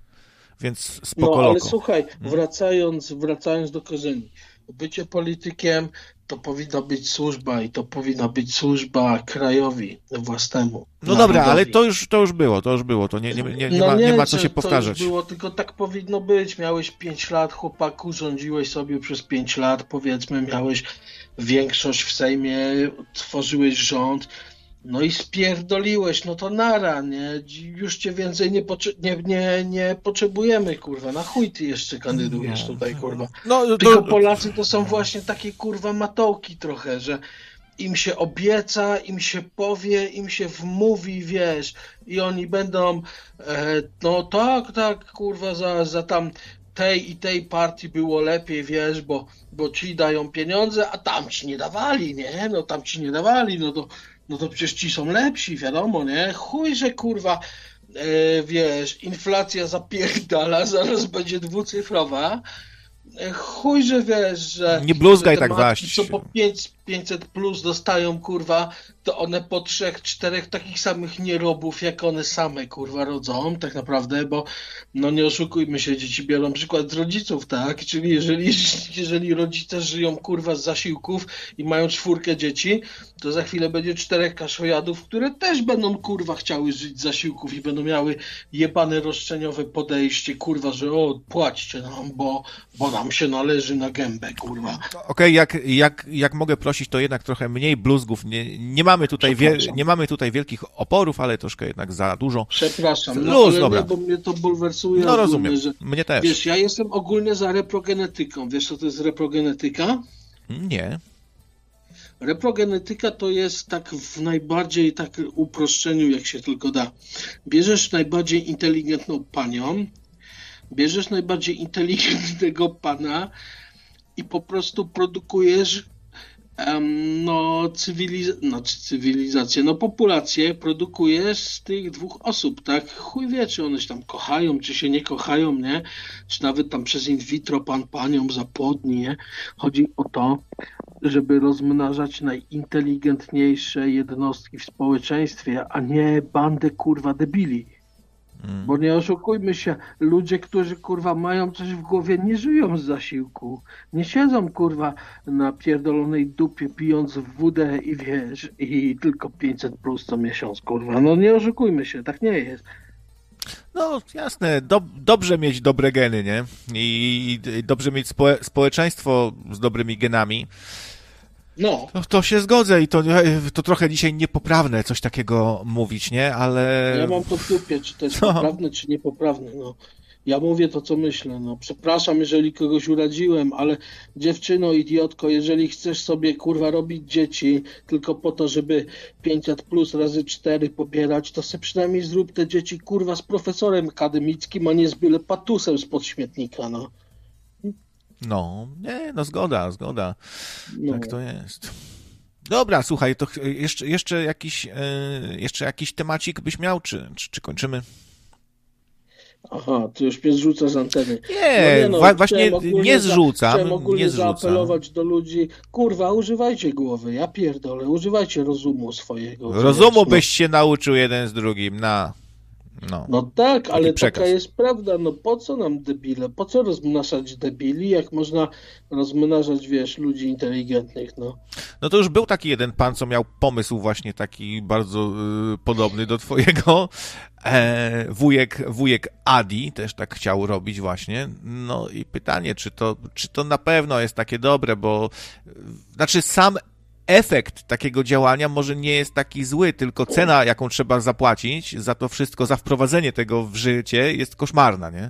Więc spoko No, ale loko. słuchaj, wracając, wracając do korzeni, bycie politykiem to powinna być służba i to powinna być służba krajowi własnemu. No dobra, ale to już, to już było, to już było, to nie, nie, nie, nie, no ma, nie ma co że się to powtarzać. już było, tylko tak powinno być. Miałeś pięć lat, chłopaku, rządziłeś sobie przez pięć lat, powiedzmy, miałeś większość w Sejmie, tworzyłeś rząd, no i spierdoliłeś, no to nara, nie? Już cię więcej nie, potrze- nie, nie, nie potrzebujemy, kurwa. Na chuj ty jeszcze kandydujesz Nie. tutaj, kurwa. No, to... Tylko Polacy to są właśnie takie, kurwa, matołki trochę, że im się obieca, im się powie, im się wmówi, wiesz, i oni będą, e, no tak, tak, kurwa, za, za tam tej i tej partii było lepiej, wiesz, bo, bo ci dają pieniądze, a tam ci nie dawali, nie? No tam ci nie dawali, no to no to przecież ci są lepsi, wiadomo, nie? Chuj, że kurwa, e, wiesz, inflacja zapierdala, zaraz będzie dwucyfrowa. E, chuj, że wiesz, że... Nie bluzgaj że te tak matki, waść. co po pięćset plus dostają, kurwa, to one po trzech, czterech takich samych nierobów, jak one same, kurwa, rodzą, tak naprawdę, bo no nie oszukujmy się, dzieci biorą przykład z rodziców, tak? Czyli jeżeli, jeżeli rodzice żyją, kurwa, z zasiłków i mają czwórkę dzieci, to za chwilę będzie czterech kaszojadów, które też będą, kurwa, chciały żyć z zasiłków i będą miały jebane roszczeniowe podejście, kurwa, że o, płaćcie nam, bo, bo nam się należy na gębę, kurwa. Okej, okay, jak, jak, jak mogę prosić, to jednak trochę mniej bluzgów. Nie, nie, mamy tutaj wie, nie mamy tutaj wielkich oporów, ale troszkę jednak za dużo. Przepraszam, no, Luz, ale dobra. nie, bo mnie to bulwersuje. No rozumiem, ogólnie, że, mnie też. Wiesz, ja jestem ogólnie za reprogenetyką. Wiesz, co to jest reprogenetyka? Nie. Reprogenetyka to jest tak w najbardziej tak uproszczeniu, jak się tylko da. Bierzesz najbardziej inteligentną panią, bierzesz najbardziej inteligentnego pana i po prostu produkujesz um, no, cywiliz- znaczy cywilizację, no populację produkujesz z tych dwóch osób, tak? Chuj wie, czy one się tam kochają, czy się nie kochają, nie? Czy nawet tam przez in vitro pan panią zapłodni, nie? Chodzi o to, żeby rozmnażać najinteligentniejsze jednostki w społeczeństwie, a nie bandę, kurwa, debili. Hmm. Bo nie oszukujmy się, ludzie, którzy, kurwa, mają coś w głowie, nie żyją z zasiłku. Nie siedzą, kurwa, na pierdolonej dupie, pijąc wódę i wiesz, i tylko pięćset plus co miesiąc, kurwa. No nie oszukujmy się, tak nie jest. No jasne, do, dobrze mieć dobre geny, nie? I, i dobrze mieć spo, społeczeństwo z dobrymi genami. No. To, to się zgodzę i to, to trochę dzisiaj niepoprawne coś takiego mówić, nie? Ale... Ja mam to w dupie, czy to jest no. poprawne, czy niepoprawne, no. Ja mówię to, co myślę, no. Przepraszam, jeżeli kogoś uraziłem, ale dziewczyno, idiotko, jeżeli chcesz sobie, kurwa, robić dzieci tylko po to, żeby pięćset plus razy cztery pobierać, to sobie przynajmniej zrób te dzieci, kurwa, z profesorem akademickim, a nie z byle patusem spod śmietnika, no. No, nie, no zgoda, zgoda. No. Tak to jest. Dobra, słuchaj, to jeszcze, jeszcze, jakiś, jeszcze jakiś temacik byś miał, czy, czy, czy kończymy? Aha, ty już mnie zrzucasz z anteny. Nie, no nie no, właśnie nie zrzucam. Chciałem ogólnie nie zrzucam. zaapelować do ludzi, kurwa, używajcie głowy, ja pierdolę, używajcie rozumu swojego. Rozumu wiesz, byś no. się nauczył jeden z drugim, na. No, no tak, ale przekaz. taka jest prawda. No po co nam debile? Po co rozmnażać debili, jak można rozmnażać, wiesz, ludzi inteligentnych, no. No to już był taki jeden pan, co miał pomysł właśnie taki bardzo y, podobny do twojego. E, wujek, wujek Adi też tak chciał robić właśnie. No i pytanie, czy to, czy to na pewno jest takie dobre, bo znaczy sam efekt takiego działania może nie jest taki zły, tylko cena, jaką trzeba zapłacić za to wszystko, za wprowadzenie tego w życie jest koszmarna, nie?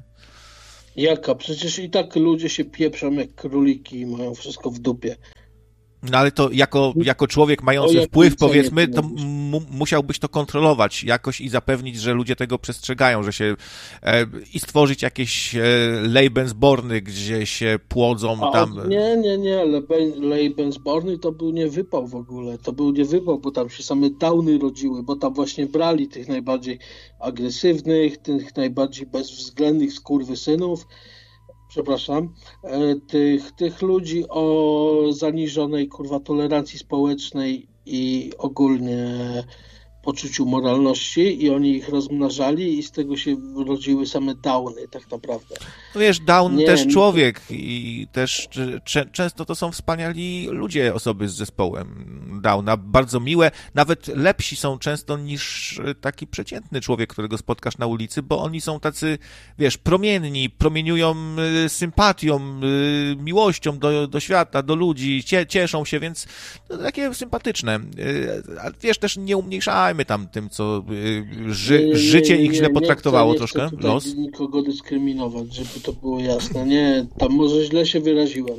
Jaka? Przecież i tak ludzie się pieprzą jak króliki i mają wszystko w dupie. No ale to jako, jako człowiek mający wpływ, powiedzmy, to mu, musiałbyś to kontrolować jakoś i zapewnić, że ludzie tego przestrzegają, że się e, i stworzyć jakieś e, Lebensborny, gdzie się płodzą A, tam. Nie, nie, nie, Lebensborny to był nie wypał w ogóle, to był nie wypał, bo tam się same downy rodziły, bo tam właśnie brali tych najbardziej agresywnych, tych najbardziej bezwzględnych skurwysynów, przepraszam, tych, tych ludzi o zaniżonej kurwa tolerancji społecznej i ogólnie poczuciu moralności i oni ich rozmnażali i z tego się rodziły same downy tak naprawdę. No wiesz, down nie, też nie, człowiek i też cze, często to są wspaniali ludzie, osoby z zespołem downa, bardzo miłe, nawet lepsi są często niż taki przeciętny człowiek, którego spotkasz na ulicy, bo oni są tacy, wiesz, promienni, promieniują sympatią, miłością do, do świata, do ludzi, cie, cieszą się, więc to takie sympatyczne. A wiesz, też nie umniejszajmy tam tym, co ży, nie, nie, życie nie, ich źle nie, potraktowało nie chcę, troszkę, nie chcę los. nikogo dyskryminować, żeby to było jasne. Nie, tam może źle się wyraziłem.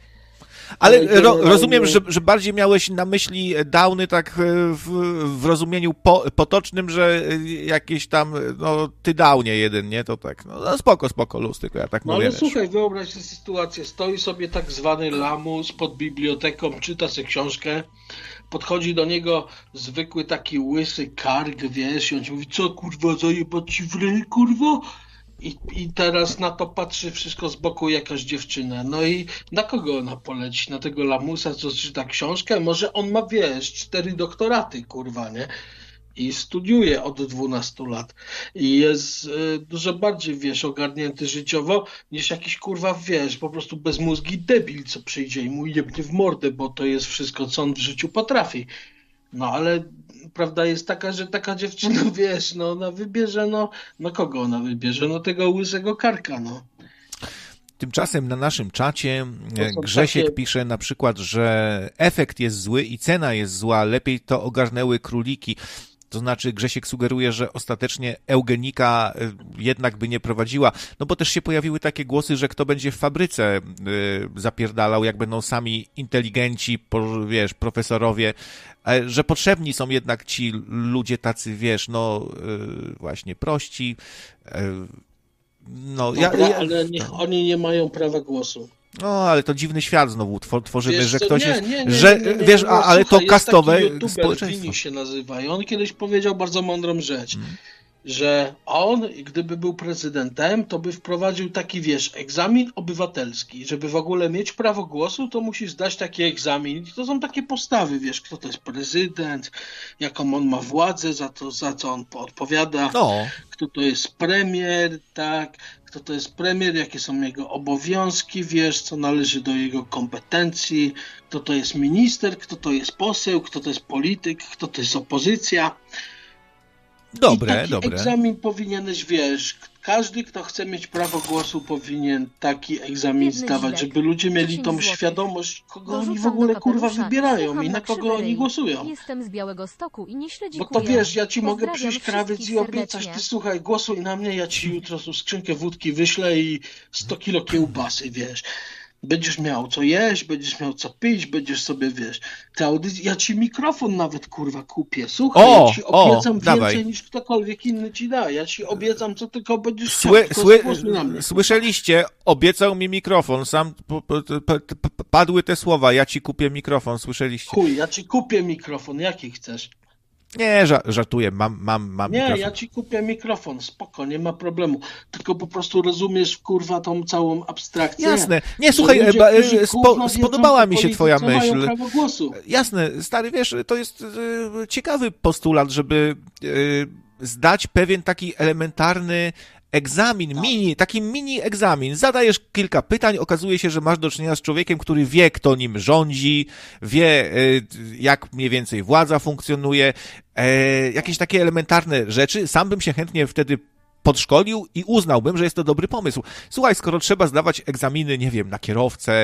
Ale, Ale ro, generalnie... rozumiem, że, że bardziej miałeś na myśli downy tak w, w rozumieniu po, potocznym, że jakieś tam, no ty downie jeden, nie? To tak, no, no spoko, spoko, luz, tylko ja tak no mówię. ale wiesz. słuchaj, wyobraź sobie sytuację, stoi sobie tak zwany lamus pod biblioteką, czyta sobie książkę, podchodzi do niego zwykły taki łysy karg, wiesz, i on ci mówi, co kurwa, zajebać ci w ryj, kurwa? I, I teraz na to patrzy wszystko z boku jakaś dziewczyna. No i na kogo ona poleci? Na tego lamusa, co czyta książkę? Może on ma, wiesz, cztery doktoraty, kurwa, nie? I studiuje od dwunastu lat. I jest y, dużo bardziej, wiesz, ogarnięty życiowo niż jakiś, kurwa, wiesz, po prostu bezmózgi debil, co przyjdzie i mu jebnie w mordę, bo to jest wszystko, co on w życiu potrafi. No ale prawda jest taka, że taka dziewczyna, wiesz, no ona wybierze, no, no kogo ona wybierze? No tego łysego karka, no. Tymczasem na naszym czacie To Grzesiek takie... pisze na przykład, że efekt jest zły i cena jest zła, lepiej to ogarnęły króliki. To znaczy Grzesiek sugeruje, że ostatecznie eugenika jednak by nie prowadziła, no bo też się pojawiły takie głosy, że kto będzie w fabryce y, zapierdalał, jak będą sami inteligenci, po, wiesz, profesorowie, y, że potrzebni są jednak ci ludzie tacy, wiesz, no y, właśnie prości. Y, no, Dobra, ja, ja, ale niech no. oni nie mają prawa głosu. No, ale to dziwny świat znowu tworzymy, Wiesz, że co, ktoś nie, jest, nie, nie, że, nie, nie, nie, wiesz, no, a, ale słuchaj, to kastowe jest taki społeczeństwo. YouTuber, się nazywa i on kiedyś powiedział bardzo mądrą rzecz, Hmm. że on, gdyby był prezydentem, to by wprowadził taki, wiesz, egzamin obywatelski. Żeby w ogóle mieć prawo głosu, to musisz zdać taki egzamin. I to są takie postawy, wiesz, kto to jest prezydent, jaką on ma władzę, za to, za co on odpowiada, No. kto to jest premier, tak, kto to jest premier, jakie są jego obowiązki, wiesz, co należy do jego kompetencji, kto to jest minister, kto to jest poseł, kto to jest polityk, kto to jest opozycja. Dobre, I taki dobre. egzamin powinieneś, wiesz, każdy, kto chce mieć prawo głosu, powinien taki egzamin Biedny zdawać, Zilek. żeby ludzie mieli dziesięć tą złotych. świadomość, kogo oni w Dorzucam ogóle, do kurwa, kapelusza. wybierają Słucham i na na kogo krzywej oni ryj. głosują. Jestem z Białegostoku i nie śledzi Bo to wiesz, ja ci mogę Pozdrawiam przyjść krawiec wszystkich i obiecać, serdecznie. ty słuchaj, głosuj na mnie, ja ci jutro tu skrzynkę wódki wyślę i sto kilo kiełbasy, wiesz. Będziesz miał co jeść, będziesz miał co pić, będziesz sobie, wiesz, te audycje, ja ci mikrofon nawet, kurwa, kupię. Słuchaj, O, ja ci o, obiecam dawaj. więcej niż ktokolwiek inny ci da. Ja ci obiecam, co tylko będziesz chciał, Sły, tylko sły, zgłosuj na mnie. słyszeliście, obiecał mi mikrofon, sam po, po, po, padły te słowa, ja ci kupię mikrofon, słyszeliście? Chuj, ja ci kupię mikrofon, jaki chcesz? Nie, ża- żartuję, mam, mam, mam Nie, mikrofon. ja ci kupię mikrofon, spoko, nie ma problemu. Tylko po prostu rozumiesz, kurwa, tą całą abstrakcję. Jasne. Nie, słuchaj, Ludzie, ba- którzy spo- gówno wiedzą, spodobała to mi się politycy twoja mają myśl. prawo głosu. Jasne, stary, wiesz, to jest y, ciekawy postulat, żeby y, zdać pewien taki elementarny egzamin, mini, taki mini egzamin. Zadajesz kilka pytań, okazuje się, że masz do czynienia z człowiekiem, który wie, kto nim rządzi, wie, jak mniej więcej władza funkcjonuje, jakieś takie elementarne rzeczy. Sam bym się chętnie wtedy podszkolił i uznałbym, że jest to dobry pomysł. Słuchaj, skoro trzeba zdawać egzaminy, nie wiem, na kierowcę,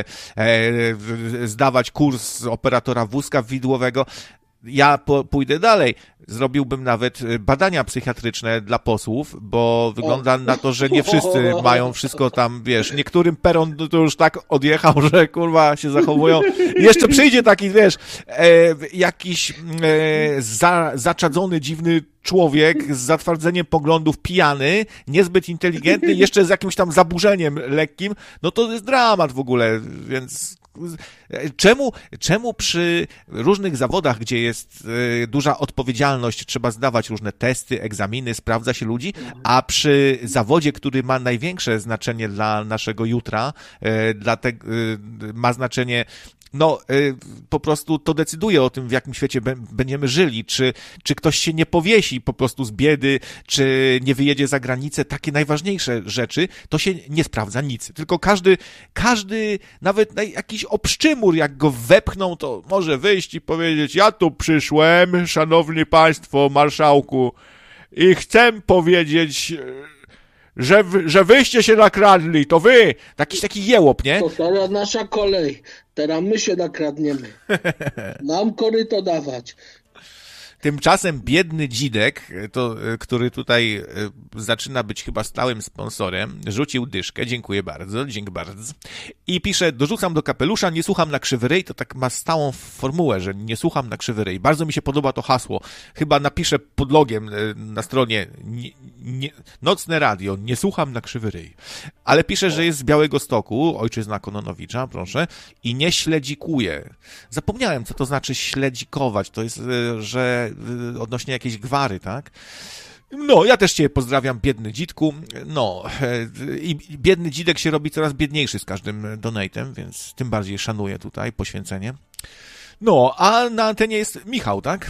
zdawać kurs operatora wózka widłowego, ja po, pójdę dalej. Zrobiłbym nawet badania psychiatryczne dla posłów, bo wygląda na to, że nie wszyscy mają wszystko tam, wiesz, niektórym peron to już tak odjechał, że kurwa się zachowują. I jeszcze przyjdzie taki, wiesz, e, jakiś e, za, zaczadzony, dziwny człowiek z zatwardzeniem poglądów, pijany, niezbyt inteligentny, jeszcze z jakimś tam zaburzeniem lekkim, no to jest dramat w ogóle, więc czemu, czemu przy różnych zawodach, gdzie jest y, duża odpowiedzialność, trzeba zdawać różne testy, egzaminy, sprawdza się ludzi, a przy zawodzie, który ma największe znaczenie dla naszego jutra, y, dla te, y, ma znaczenie no, y, po prostu to decyduje o tym, w jakim świecie b- będziemy żyli, czy, czy ktoś się nie powiesi po prostu z biedy, czy nie wyjedzie za granicę, takie najważniejsze rzeczy, to się nie sprawdza nic, tylko każdy, każdy, nawet jakiś obszczymur, jak go wepchną, to może wyjść i powiedzieć, ja tu przyszłem, szanowni państwo, marszałku, i chcę powiedzieć, że, że wyście się nakradli, to wy, jakiś taki jełop, nie? To teraz nasza kolej, teraz my się nakradniemy. Nam koryto dawać. Tymczasem biedny Dzidek, to, który tutaj zaczyna być chyba stałym sponsorem, rzucił dyszkę, dziękuję bardzo, dziękuję bardzo, i pisze, dorzucam do kapelusza, nie słucham na krzywy ryj, to tak ma stałą formułę, że nie słucham na krzywy ryj. Bardzo mi się podoba to hasło. Chyba napiszę pod logiem na stronie nie, nie, Nocne Radio, nie słucham na krzywy ryj. Ale pisze, że jest z Białegostoku, ojczyzna Kononowicza, proszę, i nie śledzikuje. Zapomniałem, co to znaczy śledzikować. To jest, że odnośnie jakiejś gwary, tak? No, ja też cię pozdrawiam, biedny dzidku. No, i biedny dzidek się robi coraz biedniejszy z każdym donatem, więc tym bardziej szanuję tutaj poświęcenie. No, a na antenie jest Michał, tak?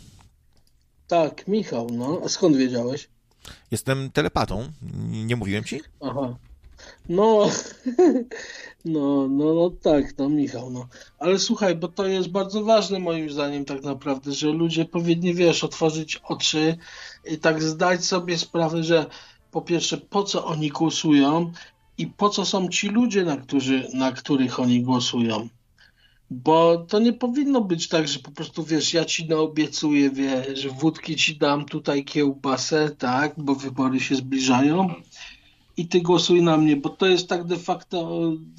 Tak, Michał, no. A skąd wiedziałeś? Jestem telepatą, nie mówiłem ci? Aha. No, no, no, no tak, no Michał, no. Ale słuchaj, bo to jest bardzo ważne moim zdaniem tak naprawdę, że ludzie powinni, wiesz, otworzyć oczy i tak zdać sobie sprawę, że po pierwsze, po co oni głosują i po co są ci ludzie, na, którzy, na których oni głosują. Bo to nie powinno być tak, że po prostu, wiesz, ja ci naobiecuję, wiesz, wódki ci dam, tutaj kiełbasę, tak, bo wybory się zbliżają i ty głosuj na mnie, bo to jest tak de facto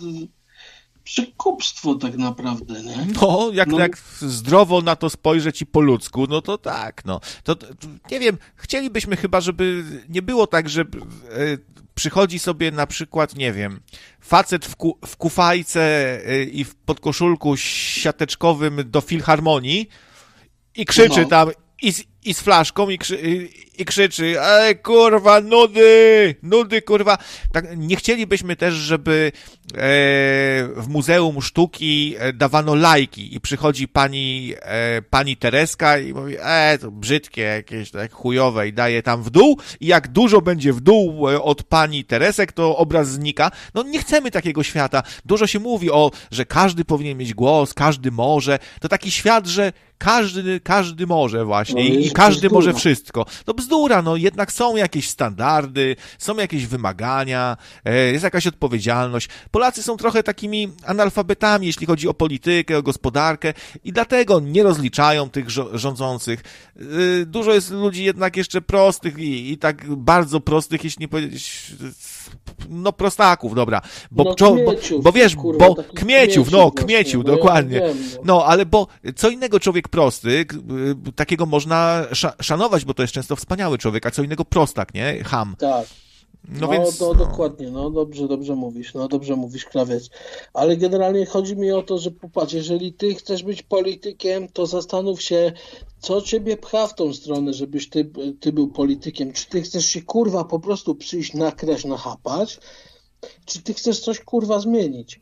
przekupstwo tak naprawdę, nie? No, jak, no. jak zdrowo na to spojrzeć i po ludzku, no to tak, no. To, to nie wiem, chcielibyśmy chyba, żeby nie było tak, że e, przychodzi sobie na przykład, nie wiem, facet w, ku, w kufajce e, i w podkoszulku siateczkowym do filharmonii i krzyczy no. tam i z, i z flaszką i, krzy, i, i krzyczy, ej kurwa, nudy, nudy kurwa. Tak, nie chcielibyśmy też, żeby e, w Muzeum Sztuki dawano lajki i przychodzi pani, e, pani Tereska i mówi, e, to brzydkie jakieś, tak chujowe i daje tam w dół i jak dużo będzie w dół od pani Teresek, to obraz znika. No nie chcemy takiego świata. Dużo się mówi o, że każdy powinien mieć głos, każdy może. To taki świat, że każdy, każdy może właśnie no, i każdy bzdura. Może wszystko. No bzdura, no jednak są jakieś standardy, są jakieś wymagania, jest jakaś odpowiedzialność. Polacy są trochę takimi analfabetami, jeśli chodzi o politykę, o gospodarkę i dlatego nie rozliczają tych rządzących. Dużo jest ludzi jednak jeszcze prostych i, i tak bardzo prostych, jeśli nie powiedzieć, no prostaków, dobra. Bo, no, czo, kmieciów, bo, bo wiesz, kurwa, bo kmieciów, kmieciów no właśnie, kmieciów, no, dokładnie. Ja wiem, no. no, ale bo co innego człowiek prosty, takiego można szanować, bo to jest często wspaniały człowiek, a co innego prostak, nie? Cham. Tak. No, no, więc, to, no. dokładnie, no dobrze, dobrze mówisz, no dobrze mówisz, krawiec. Ale generalnie chodzi mi o to, że popatrz, jeżeli ty chcesz być politykiem, to zastanów się, co ciebie pcha w tą stronę, żebyś ty, ty był politykiem. Czy ty chcesz się, kurwa, po prostu przyjść na kreś, nachapać, czy ty chcesz coś, kurwa, zmienić?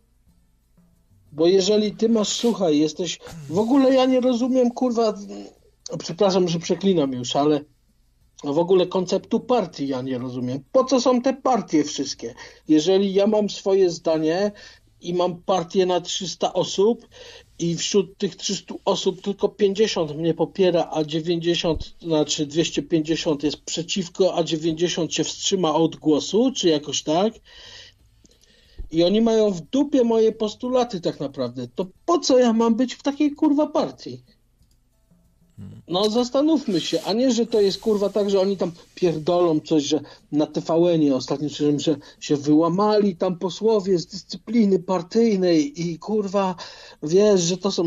Bo jeżeli ty masz, słuchaj, jesteś, w ogóle ja nie rozumiem, kurwa, przepraszam, że przeklinam już, ale A w ogóle konceptu partii ja nie rozumiem. Po co są te partie wszystkie? Jeżeli ja mam swoje zdanie i mam partię na trzysta osób i wśród tych trzystu osób tylko pięćdziesiąt mnie popiera, a dziewięćdziesiąt, znaczy dwieście pięćdziesiąt jest przeciwko, a dziewięćdziesiąt się wstrzyma od głosu, czy jakoś tak, i oni mają w dupie moje postulaty tak naprawdę, to po co ja mam być w takiej kurwa partii? No zastanówmy się, a nie, że to jest kurwa tak, że oni tam pierdolą coś, że na T V N-ie ostatnio, że się wyłamali tam posłowie z dyscypliny partyjnej i kurwa, wiesz, że to są